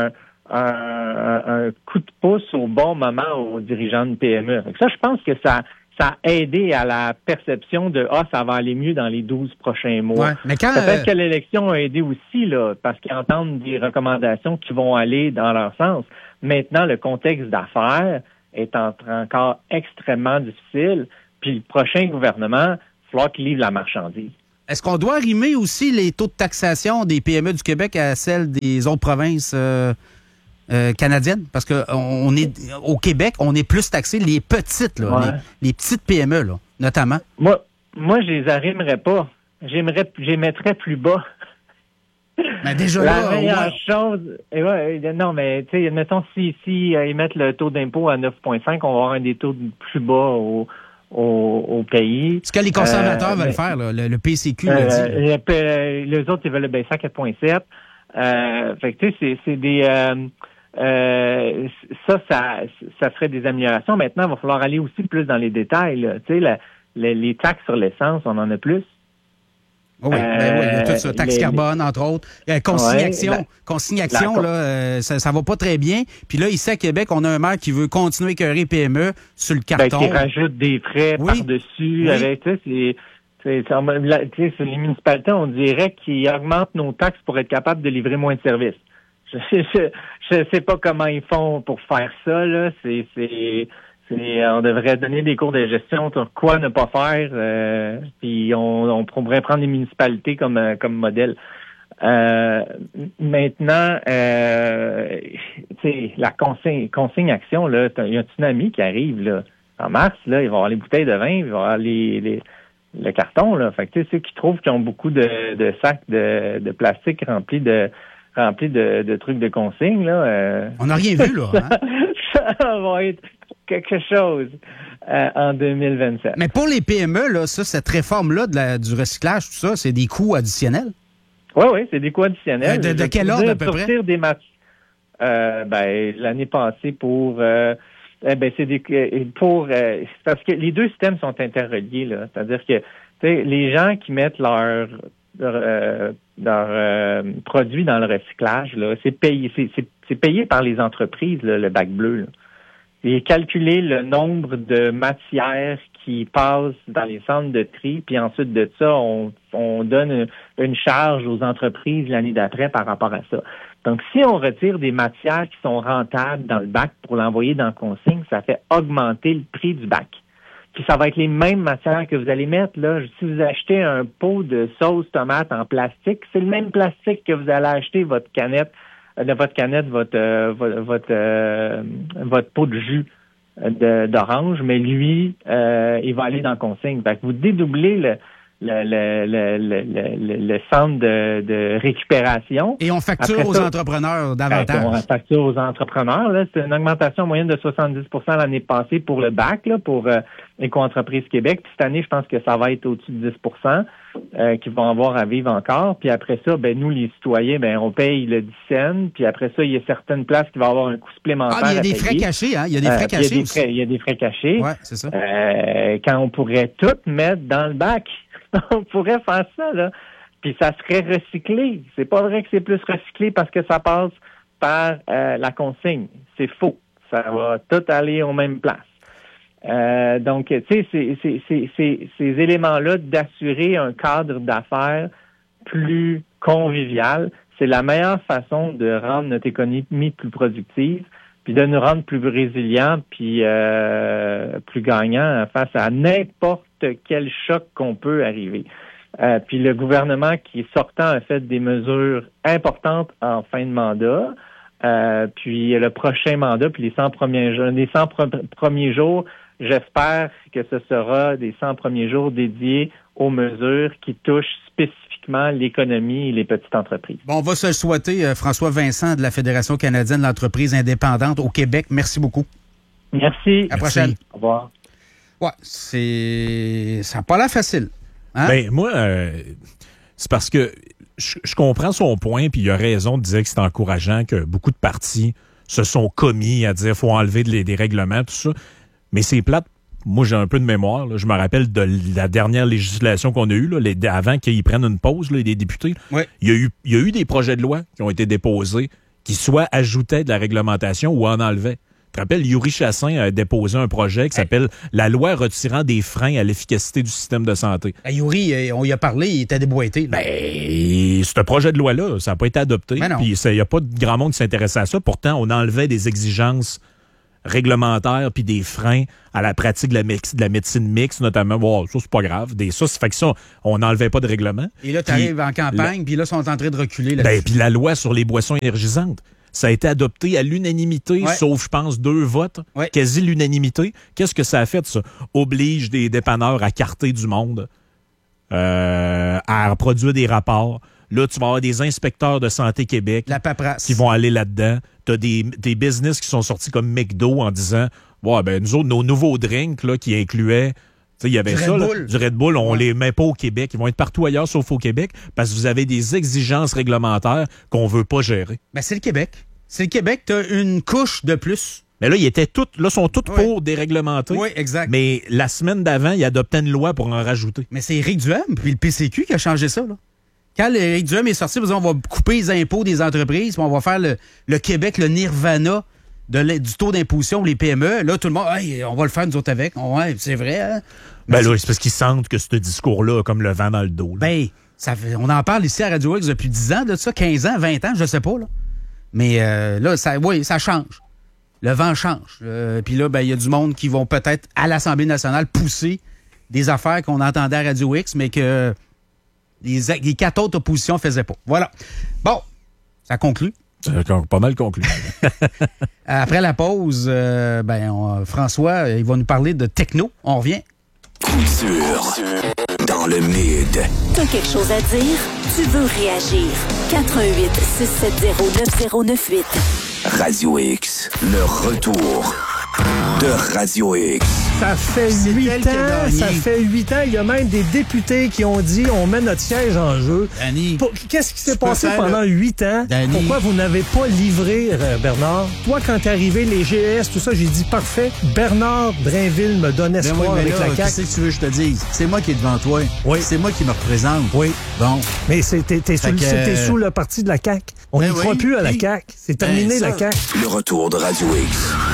un, un, un coup de pouce au bon moment aux dirigeants de P M E. Donc ça, je pense que ça, ça a aidé à la perception de « Ah, ça va aller mieux dans les douze prochains mois ouais, ». Mais quand, Peut-être euh... que l'élection a aidé aussi, là, parce qu'ils entendent des recommandations qui vont aller dans leur sens. Maintenant, le contexte d'affaires est en, encore extrêmement difficile, puis le prochain gouvernement, il va falloir qu'il livre la marchandise. Est-ce qu'on doit rimer aussi les taux de taxation des P M E du Québec à celles des autres provinces euh, euh, canadiennes? Parce que on est au Québec, on est plus taxé les petites, là, ouais. les, les petites P M E, là, notamment. Moi, moi, je les arrimerais pas. J'aimerais, je les mettrais plus bas. Mais déjà la là, meilleure ouais. chose, et ouais, non, mais tu sais, mettons si si euh, ils mettent le taux d'impôt à neuf virgule cinq, on va avoir un des taux plus bas au Au, au pays. Ce que les conservateurs euh, veulent mais, faire, là, le, le P C Q euh, l'a dit. Les, les autres, ils veulent le baisser à quatre virgule sept. Euh, fait que tu sais, c'est, c'est des euh, euh, ça, ça, ça serait des améliorations. Maintenant, il va falloir aller aussi plus dans les détails. Tu sais, la, la, les taxes sur l'essence, on en a plus. Oui, euh, ben oui, il y a tout ça. Taxe les, carbone, entre autres. Euh, consignation, ouais, consignation la, là, euh, ça, ça va pas très bien. Puis là, ici à Québec, on a un maire qui veut continuer à écœurer P M E sur le carton. Ben, qui rajoute des frais oui. par-dessus. Oui. Avec, tu sais, c'est, c'est, c'est, c'est, les municipalités, on dirait qu'ils augmentent nos taxes pour être capables de livrer moins de services. Je ne sais pas comment ils font pour faire ça, là. C'est... c'est C'est, on devrait donner des cours de gestion sur quoi ne pas faire, euh, puis on, on pourrait prendre les municipalités comme comme modèle. Euh, maintenant, euh, la consigne, consigne action, là, il y a un tsunami qui arrive là. En mars, là, il va y avoir les bouteilles de vin, il va y avoir les, les le carton, là. Fait que tu sais, ceux qui trouvent qu'ils ont beaucoup de, de sacs de, de plastique remplis de remplis de, de trucs de consigne, là. Euh, on n'a rien vu, là. Hein? ça, ça va être quelque chose euh, en deux mille vingt-sept. Mais pour les P M E, là, ça, cette réforme-là de la, du recyclage, tout ça, c'est des coûts additionnels? Oui, oui, c'est des coûts additionnels. Euh, de, de quel ordre, à peu près? Sortir des mat- euh, ben, l'année passée pour... Euh, eh ben, c'est des... pour euh, parce que les deux systèmes sont interreliés, là. C'est-à-dire que les gens qui mettent leur... leur, euh, leur euh, produits dans le recyclage, là, c'est payé, c'est, c'est, c'est payé par les entreprises, là, le bac bleu, là. Et calculer le nombre de matières qui passent dans les centres de tri, puis ensuite de ça, on, on donne une, une charge aux entreprises l'année d'après par rapport à ça. Donc, si on retire des matières qui sont rentables dans le bac pour l'envoyer dans le consigne, ça fait augmenter le prix du bac. Puis ça va être les mêmes matières que vous allez mettre, là. Si vous achetez un pot de sauce tomate en plastique, c'est le même plastique que vous allez acheter votre canette de votre canette, votre euh, votre votre, euh, votre pot de jus de, d'orange, mais lui, euh, il va aller dans le consigne. Fait que vous dédoublez le le le le le, le, le centre de, de récupération. Et on facture Après aux ça, entrepreneurs davantage. On facture aux entrepreneurs. Là, c'est une augmentation moyenne de soixante-dix pour cent l'année passée pour le bac, là, pour euh, Éco-entreprise Québec. Puis cette année, je pense que ça va être au-dessus de dix pour cent. Euh, qui vont avoir à vivre encore. Puis après ça, ben nous, les citoyens, ben on paye le dix cents. Puis après ça, il y a certaines places qui vont avoir un coût supplémentaire. Ah, il y a des frais cachés, hein? Il y a des frais euh, cachés il y a des aussi. Frais, il y a des frais cachés. Ouais, c'est ça. Euh, quand on pourrait tout mettre dans le bac. On pourrait faire ça, là. Puis ça serait recyclé. C'est pas vrai que c'est plus recyclé parce que ça passe par euh, la consigne. C'est faux. Ça va tout aller aux mêmes places. Euh, donc, tu sais, c'est, c'est, c'est, c'est, ces éléments-là d'assurer un cadre d'affaires plus convivial, c'est la meilleure façon de rendre notre économie plus productive, puis de nous rendre plus résilients, puis euh, plus gagnants face à n'importe quel choc qu'on peut arriver. Euh, puis le gouvernement qui est sortant a fait des mesures importantes en fin de mandat. Euh, puis le prochain mandat, puis les cent premiers jours, les cent pre- premiers jours, j'espère que ce sera des cent premiers jours dédiés aux mesures qui touchent spécifiquement l'économie et les petites entreprises. Bon, on va se le souhaiter, euh, François Vincent de la Fédération canadienne de l'entreprise indépendante au Québec. Merci beaucoup. Merci. À la prochaine. Au revoir. Ouais, c'est... ça n'a pas l'air facile. Hein? Ben, moi, euh, c'est parce que je, je comprends son point, puis il a raison de dire que c'est encourageant que beaucoup de partis se sont commis à dire qu'il faut enlever des, des règlements, tout ça. Mais c'est plate. Moi, j'ai un peu de mémoire. Là. Je me rappelle de la dernière législation qu'on a eue, là, les, avant qu'ils prennent une pause, là, les députés. Ouais. Il y a eu, il y a eu des projets de loi qui ont été déposés qui soit ajoutait de la réglementation ou en enlevait. Tu te rappelles, Yuri Chassin a déposé un projet qui s'appelle hey. La loi retirant des freins à l'efficacité du système de santé. Hey, Yuri, on y a parlé, il était déboîté. Là. Ben, ce projet de loi-là, ça n'a pas été adopté. Puis il n'y a pas de grand monde qui s'intéressait à ça. Pourtant, on enlevait des exigences réglementaires puis des freins à la pratique de la, mix, de la médecine mixte, notamment. Bon, ça, c'est pas grave. Des, ça, c'est fait que ça, on n'enlevait pas de règlement. Et là, tu arrives en campagne, puis là, ils sont en train de reculer là-dessus. Ben, puis la loi sur les boissons énergisantes. Ça a été adopté à l'unanimité, ouais. sauf, je pense, deux votes, ouais. quasi l'unanimité. Qu'est-ce que ça a fait, ça? Oblige des dépanneurs à carter du monde, euh, à produire des rapports. Là, tu vas avoir des inspecteurs de Santé Québec La paperasse. qui vont aller là-dedans. Tu as des, des business qui sont sortis comme McDo en disant, ouais, ben, nous autres, nos nouveaux drinks là, qui incluaient... Il y avait du ça, Red là, Bull. du Red Bull, on ouais. les met pas au Québec. Ils vont être partout ailleurs, sauf au Québec, parce que vous avez des exigences réglementaires qu'on veut pas gérer. Ben, c'est le Québec. C'est le Québec, t'as une couche de plus. Mais là, ils étaient toutes, là, sont toutes oui. pour déréglementer. Oui, exact. Mais la semaine d'avant, ils adoptaient une loi pour en rajouter. Mais c'est Éric Duhem, puis le P C Q qui a changé ça, là. Quand Éric Duhem est sorti, on va couper les impôts des entreprises, puis on va faire le, le Québec, le nirvana de du taux d'imposition, les P M E. Là, tout le monde, hey, on va le faire nous autres avec. Ouais, c'est vrai, hein? Ben là, c'est parce qu'ils sentent que ce discours-là a comme le vent dans le dos. Là. Ben, ça fait, on en parle ici à Radio X depuis dix ans, de ça, quinze ans, vingt ans, je sais pas, là. Mais euh, là, ça, oui, ça change. Le vent change. Euh, Puis là, ben, il y a du monde qui vont peut-être, à l'Assemblée nationale, pousser des affaires qu'on entendait à Radio X, mais que les, les quatre autres oppositions ne faisaient pas. Voilà. Bon, ça conclut. Euh, pas mal conclu. Après la pause, euh, ben, on, François, il va nous parler de techno. On revient. Couture dans le mid. T'as quelque chose à dire? Tu veux réagir? quatre un huit, six sept zéro, neuf zéro neuf huit. Radio X, le retour de Radio X. Ça fait huit ans, ça fait huit ans. Il y a même des députés qui ont dit on met notre siège en jeu. Danny, Pour, qu'est-ce qui s'est passé pendant huit ans? Danny. Pourquoi vous n'avez pas livré, euh, Bernard? Toi, quand t'es arrivé, les G S, tout ça, j'ai dit parfait. Bernard Drainville me donne espoir ben oui, avec là, la C A Q. Qu'est-ce que tu veux que je te dise? C'est moi qui est devant toi. Oui. C'est moi qui me représente. Oui. Bon. Mais c'est, t'es, t'es, sous, que, le, t'es sous le parti de la C A Q. On n'y ben croit oui, plus à la oui. C A Q. C'est terminé, Ben, la C A Q. Le retour de Radio X.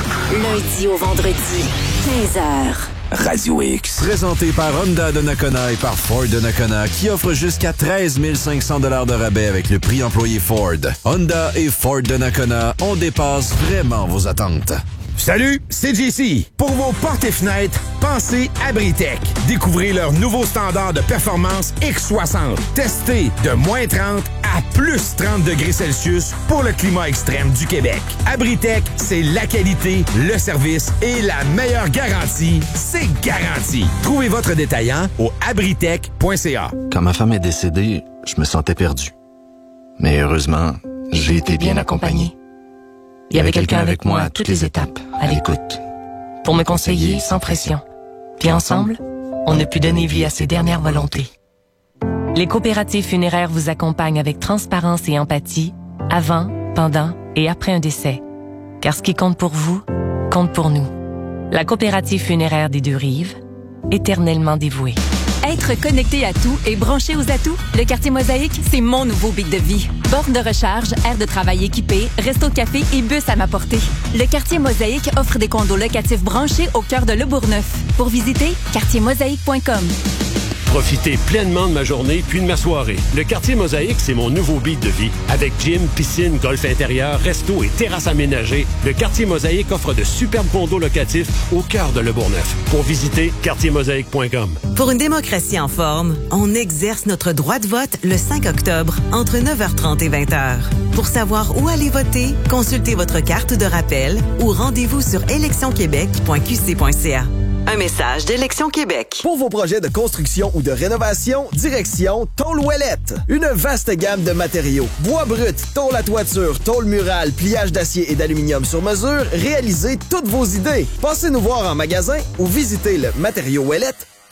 Lundi au vendredi, quinze heures. Radio X. Présenté par Honda de Nakona et par Ford de Nakona, qui offre jusqu'à treize mille cinq cents dollars de rabais avec le prix employé Ford. Honda et Ford de Nakona, on dépasse vraiment vos attentes. Salut, c'est J C. Pour vos portes et fenêtres, pensez Abritech. Découvrez leur nouveau standard de performance X soixante. Testé de moins trente à plus trente degrés Celsius pour le climat extrême du Québec. Abritech, c'est la qualité, le service et la meilleure garantie. C'est garanti. Trouvez votre détaillant au abritech point c a. Quand ma femme est décédée, je me sentais perdu. Mais heureusement, j'ai été bien accompagné. Il y avait quelqu'un avec moi à toutes les étapes, à l'écoute, pour me conseiller sans pression. Puis ensemble, on a pu donner vie à ses dernières volontés. Les coopératives funéraires vous accompagnent avec transparence et empathie, avant, pendant et après un décès. Car ce qui compte pour vous, compte pour nous. La coopérative funéraire des Deux-Rives, éternellement dévouée. Être connecté à tout et branché aux atouts, le quartier Mosaïque, c'est mon nouveau beat de vie. Borne de recharge, aire de travail équipée, resto-café et bus à ma portée. Le quartier Mosaïque offre des condos locatifs branchés au cœur de Le Bourgneuf. Pour visiter, quartier mosaïque point com. Profitez pleinement de ma journée puis de ma soirée. Le quartier Mosaïque, c'est mon nouveau beat de vie. Avec gym, piscine, golf intérieur, resto et terrasse aménagée, le quartier Mosaïque offre de superbes condos locatifs au cœur de Le Bourgneuf. Pour visiter, quartier mosaïque point com. Pour une démocratie en forme, on exerce notre droit de vote le cinq octobre entre neuf heures trente et vingt heures. Pour savoir où aller voter, consultez votre carte de rappel ou rendez-vous sur élection québec point q c point c a. Un message d'Élection Québec. Pour vos projets de construction ou de rénovation, direction Tôle Ouellette. Une vaste gamme de matériaux. Bois brut, tôle à toiture, tôle murale, pliage d'acier et d'aluminium sur mesure, réalisez toutes vos idées. Passez nous voir en magasin ou visitez le matériau ouellette point com.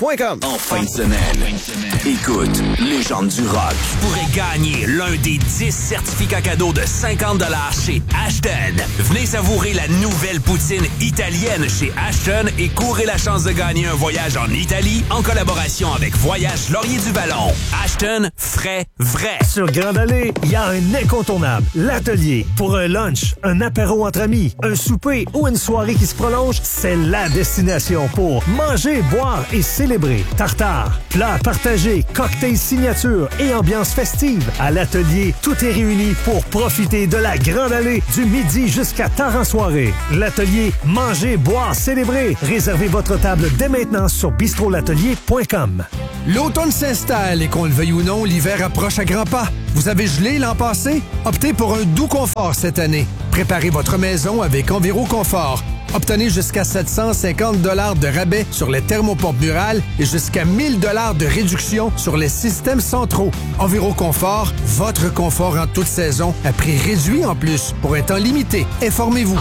point com. En fin de semaine, écoute Légende du rock. Tu pourrais gagner l'un des dix certificats cadeaux de cinquante dollars chez Ashton. Venez savourer la nouvelle poutine italienne chez Ashton et courez la chance de gagner un voyage en Italie en collaboration avec Voyage Laurier du Vallon. Ashton, frais, vrai. Sur Grande Allée, il y a un incontournable, l'Atelier. Pour un lunch, un apéro entre amis, un souper ou une soirée qui se prolonge, c'est la destination pour manger, boire et célébrer. Tartare, plats partagés, cocktails signature et ambiance festive. À l'Atelier, tout est réuni pour profiter de la Grande Allée du midi jusqu'à tard en soirée. L'Atelier, manger, boire, célébrer. Réservez votre table dès maintenant sur bistro l'atelier point com. L'automne s'installe et qu'on le veuille ou non, l'hiver approche à grands pas. Vous avez gelé l'an passé? Optez pour un doux confort cette année. Préparez votre maison avec Enviro Confort. Obtenez jusqu'à sept cent cinquante dollars de rabais sur les thermopompes murales et jusqu'à mille dollars de réduction sur les systèmes centraux. Enviro Confort, votre confort en toute saison, à prix réduit en plus, pour un temps limité. Informez-vous.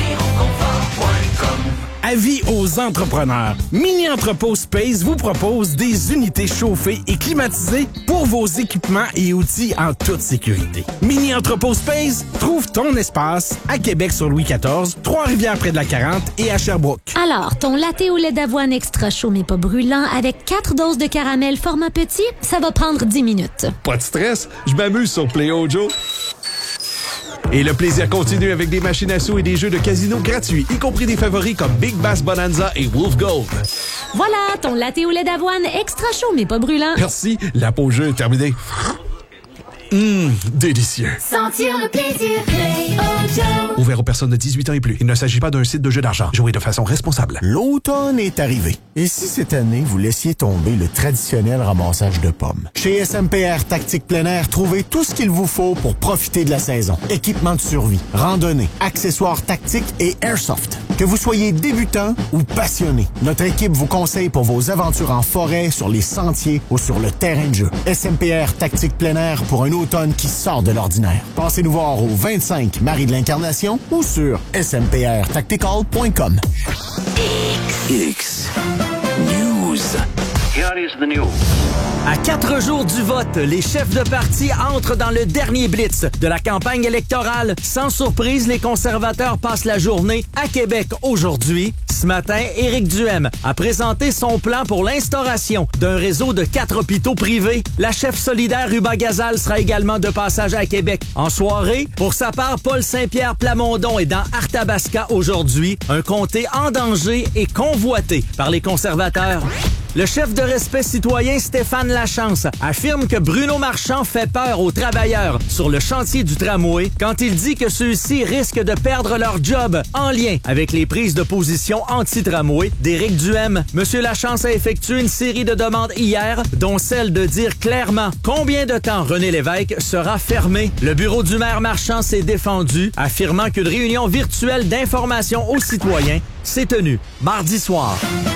Avis aux entrepreneurs. Mini Entrepôt Space vous propose des unités chauffées et climatisées pour vos équipements et outils en toute sécurité. Mini Entrepôt Space, trouve ton espace à Québec sur Louis quatorze, Trois-Rivières près de la quarante et à Sherbrooke. Alors, ton latte au lait d'avoine extra chaud mais pas brûlant avec quatre doses de caramel format petit, ça va prendre dix minutes. Pas de stress, je m'amuse sur Play Ojo. Et le plaisir continue avec des machines à sous et des jeux de casino gratuits, y compris des favoris comme Big Bass Bonanza et Wolf Gold. Voilà, ton latte au lait d'avoine extra chaud mais pas brûlant. Merci, la pause jeu est terminée. Hum, délicieux. Sentir le plaisir Play Ojo. Ouvert aux personnes de dix-huit ans et plus. Il ne s'agit pas d'un site de jeu d'argent. Jouez de façon responsable. L'automne est arrivé. Et si cette année, vous laissiez tomber le traditionnel ramassage de pommes? Chez S M P R Tactique Plein Air, trouvez tout ce qu'il vous faut pour profiter de la saison. Équipement de survie, randonnée, accessoires tactiques et airsoft. Que vous soyez débutant ou passionné, notre équipe vous conseille pour vos aventures en forêt, sur les sentiers ou sur le terrain de jeu. S M P R Tactique Plein Air pour un automne qui sort de l'ordinaire. Passez nous voir au vingt-cinq Marie de l'Incarnation ou sur s m p r tactical point com. X News. Here is the news. À quatre jours du vote, les chefs de parti entrent dans le dernier blitz de la campagne électorale. Sans surprise, les conservateurs passent la journée à Québec aujourd'hui. Ce matin, Éric Duhem a présenté son plan pour l'instauration d'un réseau de quatre hôpitaux privés. La chef solidaire Ruba Gazal sera également de passage à Québec en soirée. Pour sa part, Paul Saint-Pierre Plamondon est dans Arthabasca aujourd'hui, un comté en danger et convoité par les conservateurs. Le chef de Respect citoyen Stéphane Lachance affirme que Bruno Marchand fait peur aux travailleurs sur le chantier du tramway quand il dit que ceux-ci risquent de perdre leur job en lien avec les prises de position anti-tramway d'Éric Duhem. Monsieur Lachance a effectué une série de demandes hier, dont celle de dire clairement combien de temps René Lévesque sera fermé. Le bureau du maire Marchand s'est défendu, affirmant qu'une réunion virtuelle d'information aux citoyens s'est tenue mardi soir.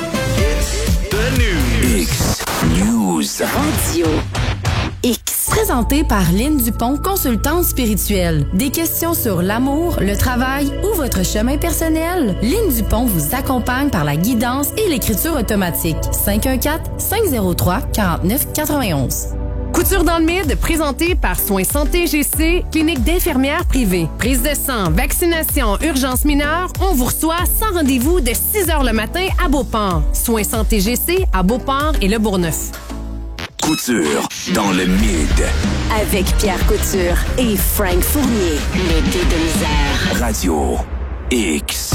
X News. Radio X. Présenté par Lynne Dupont, consultante spirituelle. Des questions sur l'amour, le travail ou votre chemin personnel? Lynne Dupont vous accompagne par la guidance et l'écriture automatique. cinq un quatre, cinq zéro trois, quatre neuf quatre un un. Couture dans le mid, présenté par Soins Santé G C, clinique d'infirmières privée. Prise de sang, vaccination, urgence mineure, on vous reçoit sans rendez-vous de six heures le matin à Beauport. Soins Santé G C à Beauport et Le Bourgneuf. Couture dans le mid. Avec Pierre Couture et Frank Fournier. L'été de misère. Radio X.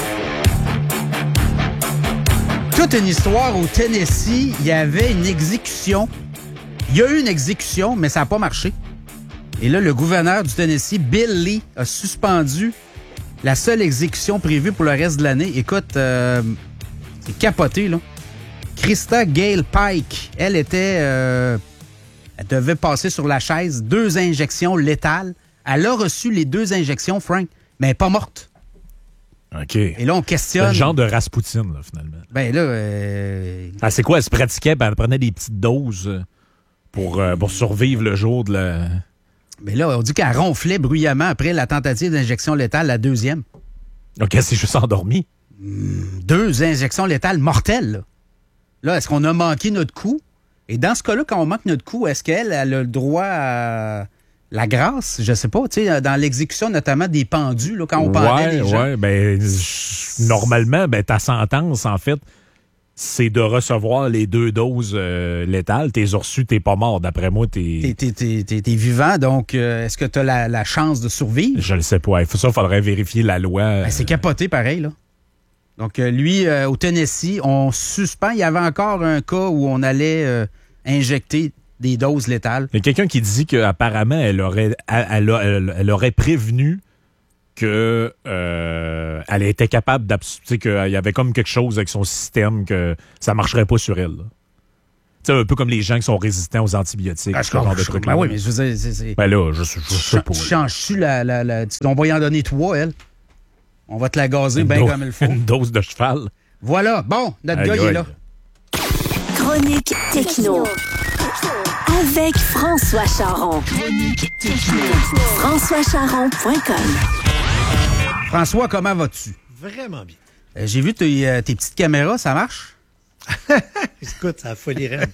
Toute une histoire au Tennessee, il y avait une exécution. Il y a eu une exécution, mais ça n'a pas marché. Et là, le gouverneur du Tennessee, Bill Lee, a suspendu la seule exécution prévue pour le reste de l'année. Écoute, euh, c'est capoté, là. Krista Gale Pike, elle était... Euh, elle devait passer sur la chaise, deux injections létales. Elle a reçu les deux injections, Frank, mais elle n'est pas morte. OK. Et là, on questionne... C'est le genre de Rasputin, là, finalement. Ben là... Euh... Ah, c'est quoi? Elle se pratiquait, ben, elle prenait des petites doses pour, euh, pour survivre le jour de la... Mais là, on dit qu'elle ronflait bruyamment après la tentative d'injection létale, la deuxième. OK, c'est juste endormi. Mmh, deux injections létales mortelles, là. Là, est-ce qu'on a manqué notre coup? Et dans ce cas-là, quand on manque notre coup, est-ce qu'elle elle a le droit à la grâce? Je sais pas, tu sais, dans l'exécution notamment des pendus, là, quand on pendait ouais, les gens. Ouais, ben, normalement, ben, ta sentence, en fait, c'est de recevoir les deux doses euh, létales. T'es reçu, t'es pas mort. D'après moi, t'es... T'es, t'es, t'es, t'es, t'es vivant, donc euh, est-ce que t'as la, la chance de survivre? Je le sais pas. Ça, il faudrait vérifier la loi. Euh... Ben, c'est capoté, pareil, là. Donc, euh, lui, euh, au Tennessee, on suspend. Il y avait encore un cas où on allait euh, injecter des doses létales. Il y a quelqu'un qui dit qu'apparemment, elle aurait, elle, elle, elle aurait prévenu que euh, elle était capable d'absorber, qu'il y avait comme quelque chose avec son système que ça marcherait pas sur elle. Tu sais, un peu comme les gens qui sont résistants aux antibiotiques. Ah, ce genre de trucs. Ben oui, mais je veux dire, c'est... c'est... Ben là, je, je, je sais pas. Tu changes-tu la... la, la... On va y en donner trois, elle. On va te la gazer bien comme il faut. Une dose de cheval. Voilà. Bon, notre aïe, gars, aïe. il est là. Chronique Techno. Avec François Charon. françois charon point com. François, comment vas-tu? Vraiment bien. Euh, j'ai vu tes, euh, tes petites caméras, ça marche? Écoute, ça a folie raide.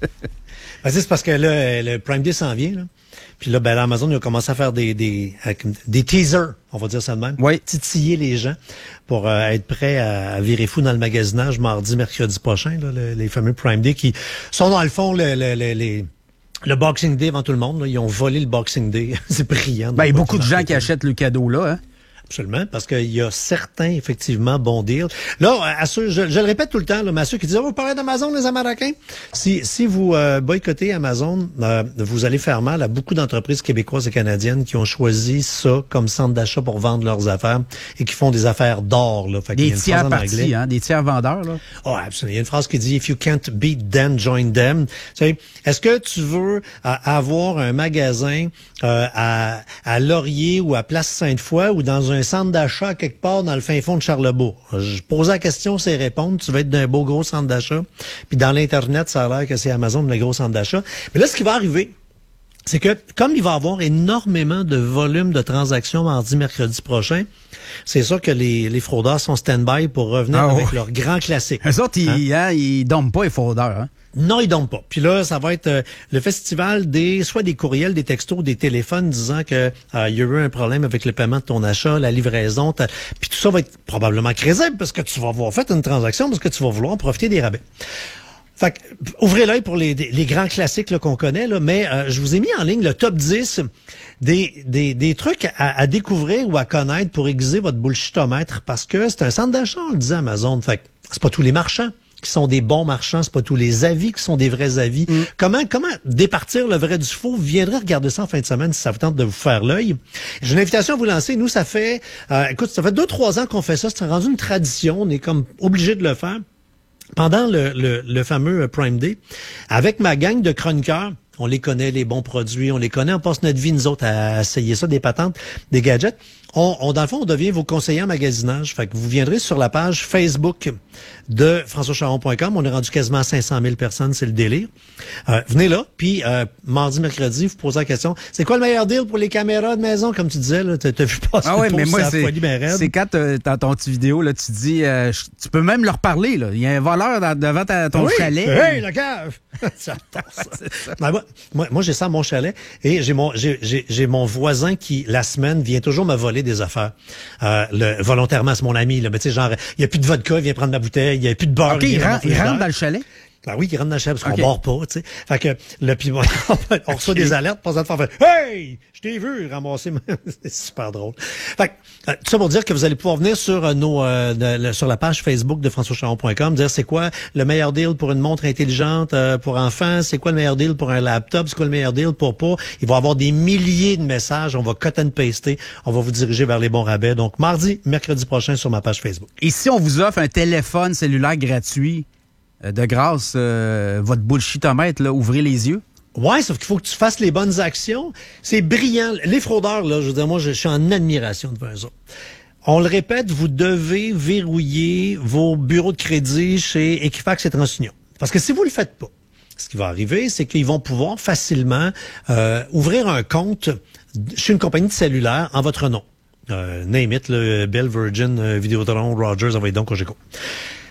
Ben, c'est parce que là, le Prime Day s'en vient, là. Puis là, ben, là, Amazon a commencé à faire des, des, des teasers, on va dire ça de même. Oui. Titiller les gens pour euh, être prêts à, à virer fou dans le magasinage mardi, mercredi prochain, là, le, les fameux Prime Day qui sont dans le fond le, le, le, les... Le Boxing Day avant tout le monde, là. Ils ont volé le Boxing Day. C'est brillant. Ben, il y a beaucoup de gens qui achètent le cadeau là, hein? Absolument, parce qu'il y a certains, effectivement, bons deals. Là, à ceux, je, je le répète tout le temps, là, mais à ceux qui disent, oh, vous parlez d'Amazon, les Américains. Si, si vous euh, boycottez Amazon, euh, vous allez faire mal à beaucoup d'entreprises québécoises et canadiennes qui ont choisi ça comme centre d'achat pour vendre leurs affaires et qui font des affaires d'or. Là. Fait des tiers partis, hein, des tiers vendeurs. Là. Oh, absolument. Il y a une phrase qui dit, if you can't beat them, join them. Tu sais, est-ce que tu veux euh, avoir un magasin euh, à, à Laurier ou à Place Sainte-Foy ou dans un un centre d'achat quelque part dans le fin fond de Charlebourg? Je posais la question, c'est répondre. Tu vas être d'un beau gros centre d'achat. Puis dans l'Internet, ça a l'air que c'est Amazon le gros centre d'achat. Mais là, ce qui va arriver, c'est que comme il va y avoir énormément de volume de transactions mardi, mercredi prochain, c'est sûr que les, les fraudeurs sont stand-by pour revenir ah, avec ouais. leur grand classique. Eux autres, hein? ils, hein, ils dorment pas, les fraudeurs. Hein? Non, ils dorment pas. Puis là, ça va être euh, le festival des soit des courriels, des textos, des téléphones disant que euh, il y a eu un problème avec le paiement de ton achat, la livraison. Puis tout ça va être probablement crédible parce que tu vas avoir fait une transaction, parce que tu vas vouloir profiter des rabais. Fait que, ouvrez l'œil pour les, les grands classiques là, qu'on connaît, là, mais euh, je vous ai mis en ligne le top dix des, des, des trucs à, à découvrir ou à connaître pour aiguiser votre bullshitomètre, parce que c'est un centre d'achat, on le disait Amazon. Fait que c'est pas tous les marchands qui sont des bons marchands, c'est pas tous les avis qui sont des vrais avis. Mm. Comment comment départir le vrai du faux? Vous viendrez regarder ça en fin de semaine si ça vous tente de vous faire l'œil. J'ai une invitation à vous lancer. Nous, ça fait, euh, écoute, ça fait deux, trois ans qu'on fait ça. C'est rendu une tradition. On est comme obligé de le faire. Pendant le, le, le fameux Prime Day, avec ma gang de chroniqueurs, on les connaît, les bons produits, on les connaît, on passe notre vie, nous autres, à essayer ça, des patentes, des gadgets. On, on, dans le fond, on devient vos conseillers en magasinage. Fait que vous viendrez sur la page Facebook de françois charon point com. On est rendu quasiment à cinq cent mille personnes, c'est le délire. Euh, venez là, puis euh, mardi, mercredi, vous posez la question, c'est quoi le meilleur deal pour les caméras de maison? Comme tu disais, là, t'as, t'as vu passer ah ouais, le mais moi, c'est, folie, ben c'est quand euh, dans ton petite vidéo, là, tu dis, euh, tu peux même leur parler. Là. Il y a un voleur dans, devant ta, ton oui. chalet. Hey, le cave! J'adore ça. Ben, moi, moi, moi, j'ai ça à mon chalet et j'ai mon, j'ai, j'ai, j'ai mon voisin qui, la semaine, vient toujours me voler des affaires. Euh, le, volontairement, c'est mon ami, là. Mais tu sais, genre, il n'y a plus de vodka, il vient prendre ma bouteille, il n'y a plus de beurre. OK, il, rentre, il rentre dans le chalet? Ben oui, il rentre dans le chalet parce okay. qu'on bord pas, tu sais. Fait que, le, puis on reçoit okay. des alertes, pas de fois, on fait, hey! Je t'ai vu ramasser. C'est super drôle. Fait que, euh, tout ça pour dire que vous allez pouvoir venir sur euh, nos, euh, de, le, sur la page Facebook de françois charon point com, dire c'est quoi le meilleur deal pour une montre intelligente euh, pour enfants, c'est quoi le meilleur deal pour un laptop, c'est quoi le meilleur deal pour pas. Il va y avoir des milliers de messages, on va cut and paster, on va vous diriger vers les bons rabais. Donc, mardi, mercredi prochain sur ma page Facebook. Et si on vous offre un téléphone cellulaire gratuit, de grâce, euh, votre bullshitomètre, là, ouvrez les yeux. Ouais, sauf qu'il faut que tu fasses les bonnes actions. C'est brillant. Les fraudeurs, là, je veux dire, moi, je, je suis en admiration devant eux autres. On le répète, vous devez verrouiller vos bureaux de crédit chez Equifax et TransUnion. Parce que si vous le faites pas, ce qui va arriver, c'est qu'ils vont pouvoir facilement euh, ouvrir un compte chez une compagnie de cellulaire en votre nom. Euh, name it, le Bell, Virgin, euh, Vidéotron, Rogers, envoyez donc Cogeco.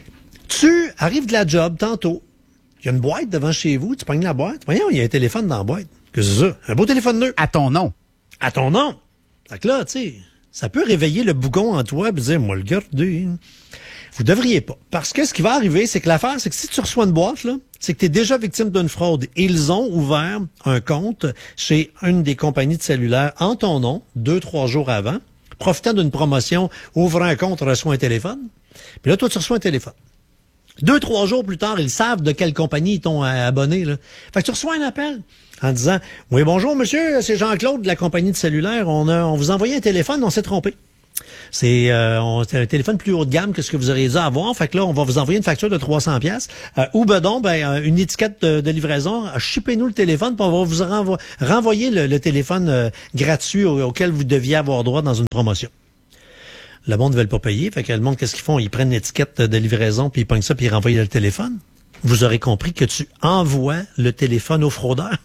Tu arrives de la job tantôt. Il y a une boîte devant chez vous. Tu pognes la boîte. Voyons, il y a un téléphone dans la boîte. Qu'est-ce que c'est ça? Un beau téléphone neuf. À ton nom. À ton nom. Fait que là, tu sais, ça peut réveiller le bougon en toi et dire, moi, le garder. Vous devriez pas. Parce que ce qui va arriver, c'est que l'affaire, c'est que si tu reçois une boîte, là, c'est que tu es déjà victime d'une fraude. Ils ont ouvert un compte chez une des compagnies de cellulaire en ton nom, deux, trois jours avant, profitant d'une promotion, ouvre un compte, reçois un téléphone. Puis là, toi, tu reçois un téléphone. Deux, trois jours plus tard, ils savent de quelle compagnie ils t'ont abonné, là. Fait que tu reçois un appel en disant, oui, bonjour, monsieur, c'est Jean-Claude de la compagnie de cellulaire. On a, on vous a envoyé un téléphone, on s'est trompé. C'est, euh, on, c'est un téléphone plus haut de gamme que ce que vous auriez dû avoir. Fait que là, on va vous envoyer une facture de trois cents piastres. Euh, ou ben donc, ben, une étiquette de, de livraison. Shippez-nous le téléphone, puis on va vous renvo- renvoyer le, le téléphone euh, gratuit au, auquel vous deviez avoir droit dans une promotion. Le monde ne veut pas payer. Fait que le monde, qu'est-ce qu'ils font? Ils prennent l'étiquette de livraison, puis ils pognent ça, puis ils renvoient le téléphone. Vous aurez compris que tu envoies le téléphone au fraudeur.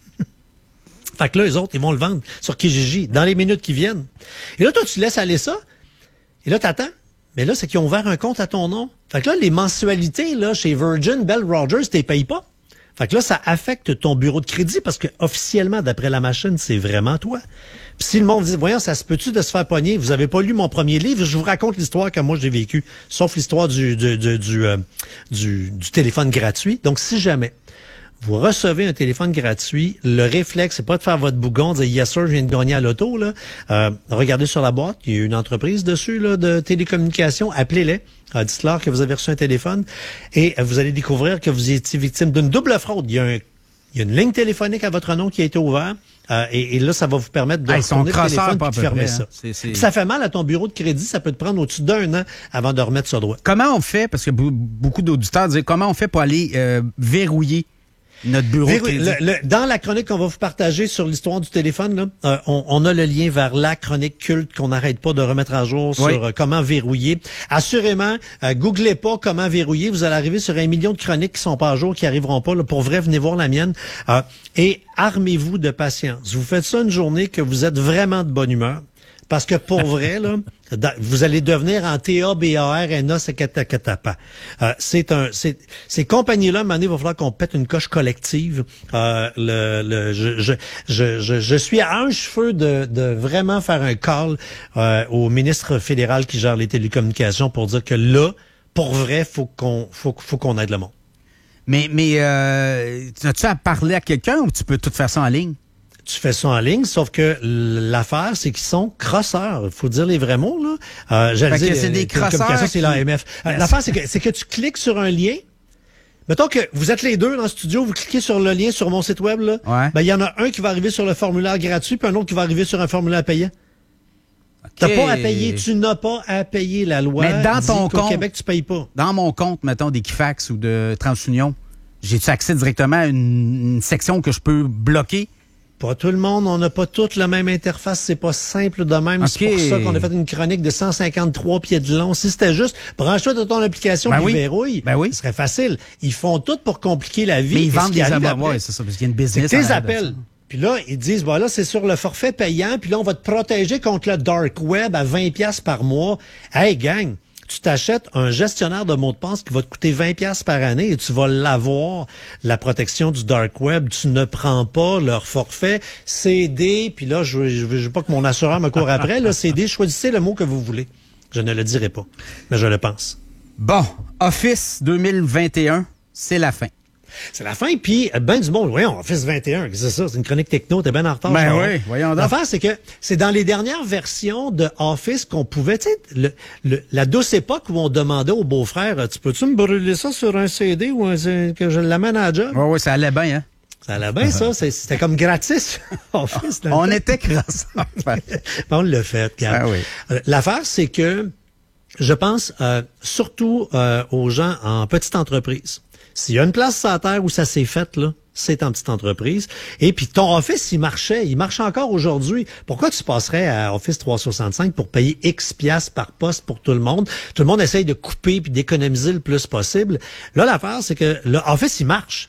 Fait que là, les autres, ils vont le vendre sur Kijiji dans les minutes qui viennent. Et là, toi, tu laisses aller ça. Et là, t'attends. Mais là, c'est qu'ils ont ouvert un compte à ton nom. Fait que là, les mensualités, là, chez Virgin, Bell Rogers, t'es payes pas. Fait que là, ça affecte ton bureau de crédit parce que officiellement, d'après la machine, c'est vraiment toi. Puis si le monde dit, voyons, ça se peut-tu de se faire pogner? Vous avez pas lu mon premier livre? Je vous raconte l'histoire que moi, j'ai vécue. Sauf l'histoire du, du, du, du, euh, du, du téléphone gratuit. Donc, si jamais vous recevez un téléphone gratuit, le réflexe, c'est pas de faire votre bougon, de dire « Yes sir, je viens de gagner à l'auto ». Là. Euh, regardez sur la boîte, il y a une entreprise dessus là, de télécommunications, appelez-les, euh, dites-leur que vous avez reçu un téléphone et euh, vous allez découvrir que vous étiez victime d'une double fraude. Il y a, un, il y a une ligne téléphonique à votre nom qui a été ouverte euh, et, et là, ça va vous permettre de hey, retourner le téléphone et de fermer près, ça. hein. C'est, c'est... Puis ça fait mal à ton bureau de crédit, ça peut te prendre au-dessus d'un an avant de remettre ça droit. Comment on fait, parce que beaucoup d'auditeurs disent, comment on fait pour aller euh, verrouiller notre bureau de crédit? Le, le, dans la chronique qu'on va vous partager sur l'histoire du téléphone, là, euh, on, on a le lien vers la chronique culte qu'on n'arrête pas de remettre à jour sur oui. euh, comment verrouiller. Assurément, euh, googlez pas comment verrouiller. Vous allez arriver sur un million de chroniques qui sont pas à jour, qui arriveront pas. Là, pour vrai, venez voir la mienne. Euh, et armez-vous de patience. Vous faites ça une journée que vous êtes vraiment de bonne humeur. Parce que pour vrai, là, vous allez devenir en T A B A R N A Secatacatapa. Euh, c'est un, c'est, ces compagnies-là, à un moment donné, il va falloir qu'on pète une coche collective. Euh, le, le, je, je, je, je, je suis à un cheveu de, de vraiment faire un call euh, au ministre fédéral qui gère les télécommunications pour dire que là, pour vrai, faut qu'on, faut, faut qu'on aide le monde. Mais, mais, euh, as-tu à parler à quelqu'un ou tu peux tout faire ça en ligne? Tu fais ça en ligne, sauf que l'affaire, c'est qu'ils sont crosseurs. Il faut dire les vrais mots, là. Euh, j'allais dire, c'est des crosseurs. C'est qui... l'A M F. Euh, l'affaire, c'est que, c'est que tu cliques sur un lien. Mettons que vous êtes les deux dans le studio, vous cliquez sur le lien sur mon site web, là. Ouais. Ben, il y en a un qui va arriver sur le formulaire gratuit, puis un autre qui va arriver sur un formulaire payant. Okay. T'as pas à payer, tu n'as pas à payer la loi. Mais dans ton compte. Au Québec, tu payes pas. Dans mon compte, mettons, d'Equifax ou de TransUnion, j'ai-tu accès directement à une, une section que je peux bloquer? Pas tout le monde, on n'a pas toute la même interface, c'est pas simple de même. Okay. C'est pour ça qu'on a fait une chronique de cent cinquante-trois pieds de long. Si c'était juste, branche-toi de ton application ben puis oui. verrouille, ben oui. ce serait facile. Ils font tout pour compliquer la vie. Mais ils vendent des abonnements, ouais, c'est ça, parce qu'il y a une business. C'est tes appels. Puis là, ils disent, bah là, c'est sur le forfait payant, puis là, on va te protéger contre le dark web à vingt piastres par mois. Hey, gang! Tu t'achètes un gestionnaire de mots de passe qui va te coûter vingt piastres par année et tu vas l'avoir, la protection du dark web. Tu ne prends pas leur forfait C D, puis là, je ne veux pas que mon assureur me court après. Là, C D, choisissez le mot que vous voulez. Je ne le dirai pas, mais je le pense. Bon, Office deux mille vingt et un, c'est la fin. C'est la fin, puis ben du monde, voyons, Office vingt et un, c'est ça, c'est une chronique techno, t'es bien en retard. Ben oui, voyons donc. L'affaire, c'est que c'est dans les dernières versions de Office qu'on pouvait, tu sais, le, le, la douce époque où on demandait aux beaux-frères, tu peux-tu me brûler ça sur un C D ou un, que je l'amène à la job? Oui, oui, ça allait bien, hein. Ça allait bien, ça. C'était comme gratis, Office. On était crassants. On l'a fait, ah, oui. L'affaire, c'est que je pense euh, surtout euh, aux gens en petite entreprise. S'il y a une place sur la terre où ça s'est fait, là, c'est en petite entreprise. Et puis ton Office, il marchait. Il marche encore aujourd'hui. Pourquoi tu passerais à Office trois cent soixante-cinq pour payer X piastres par poste pour tout le monde? Tout le monde essaye de couper puis d'économiser le plus possible. Là, l'affaire, c'est que le Office, il marche.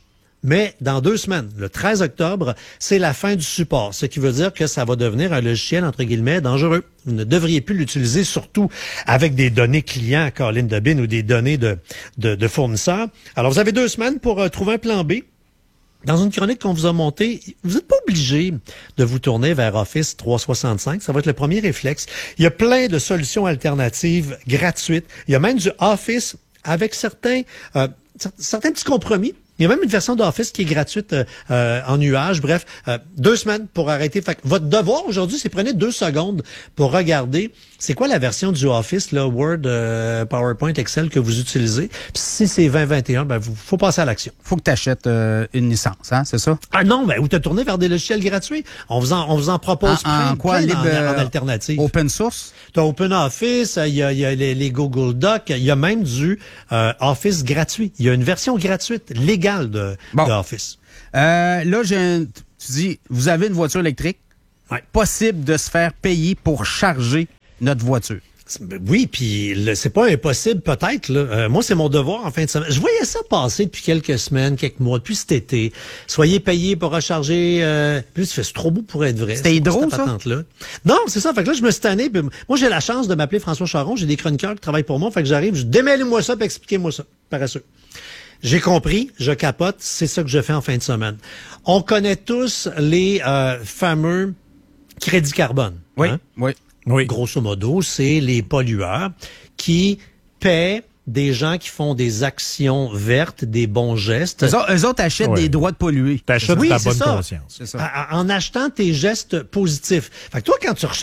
Mais dans deux semaines, le treize octobre, c'est la fin du support, ce qui veut dire que ça va devenir un logiciel, entre guillemets, dangereux. Vous ne devriez plus l'utiliser, surtout avec des données clients, Colin Debin, ou des données de, de, de fournisseurs. Alors, vous avez deux semaines pour euh, trouver un plan B. Dans une chronique qu'on vous a montée, vous n'êtes pas obligé de vous tourner vers Office trois cent soixante-cinq. Ça va être le premier réflexe. Il y a plein de solutions alternatives gratuites. Il y a même du Office avec certains, euh, certains petits compromis. Il y a même une version d'Office qui est gratuite euh, euh, en nuage. Bref, euh, deux semaines pour arrêter. Fait que votre devoir aujourd'hui, c'est prenez deux secondes pour regarder c'est quoi la version du Office, là, Word, euh, PowerPoint, Excel que vous utilisez. Puis si c'est vingt vingt et un, ben vous faut passer à l'action. Faut que tu achètes euh, une licence, hein, c'est ça? Ah non, ben ou te tourner vers des logiciels gratuits. On vous en, on vous en propose en, plein, en quoi, plein libre, en, en alternative. Open source? T'as OpenOffice, il y a, il y a les, les Google Docs, il y a même du euh, Office gratuit. Il y a une version gratuite, légale de, bon. de Office. Euh, là, j'ai un, tu dis, vous avez une voiture électrique. Ouais. Possible de se faire payer pour charger notre voiture. Oui, puis le- c'est pas impossible peut-être. Là. Euh, moi, c'est mon devoir en fin de semaine. Je voyais ça passer depuis quelques semaines, quelques mois, depuis cet été. Soyez payés pour recharger. Euh... Puis là, tu fais, c'est trop beau pour être vrai. C'était C'est Hydro, cette ça? patente-là. Non, c'est ça. Fait que là, je me suis tanné. Puis moi, j'ai la chance de m'appeler François Charon. J'ai des chroniqueurs qui travaillent pour moi. Fait que j'arrive, je démêlez-moi ça, puis expliquez-moi ça. Paresseux. J'ai compris, je capote. C'est ça que je fais en fin de semaine. On connaît tous les euh, fameux crédits carbone. Oui, hein? oui. Oui. Grosso modo, c'est les pollueurs qui paient des gens qui font des actions vertes, des bons gestes. Eux, autres- eux autres achètent Ouais. des droits de polluer. T'achètes Oui, ta c'est bonne ça. conscience. C'est ça. En en achetant tes gestes positifs. Fait que toi, quand tu recharges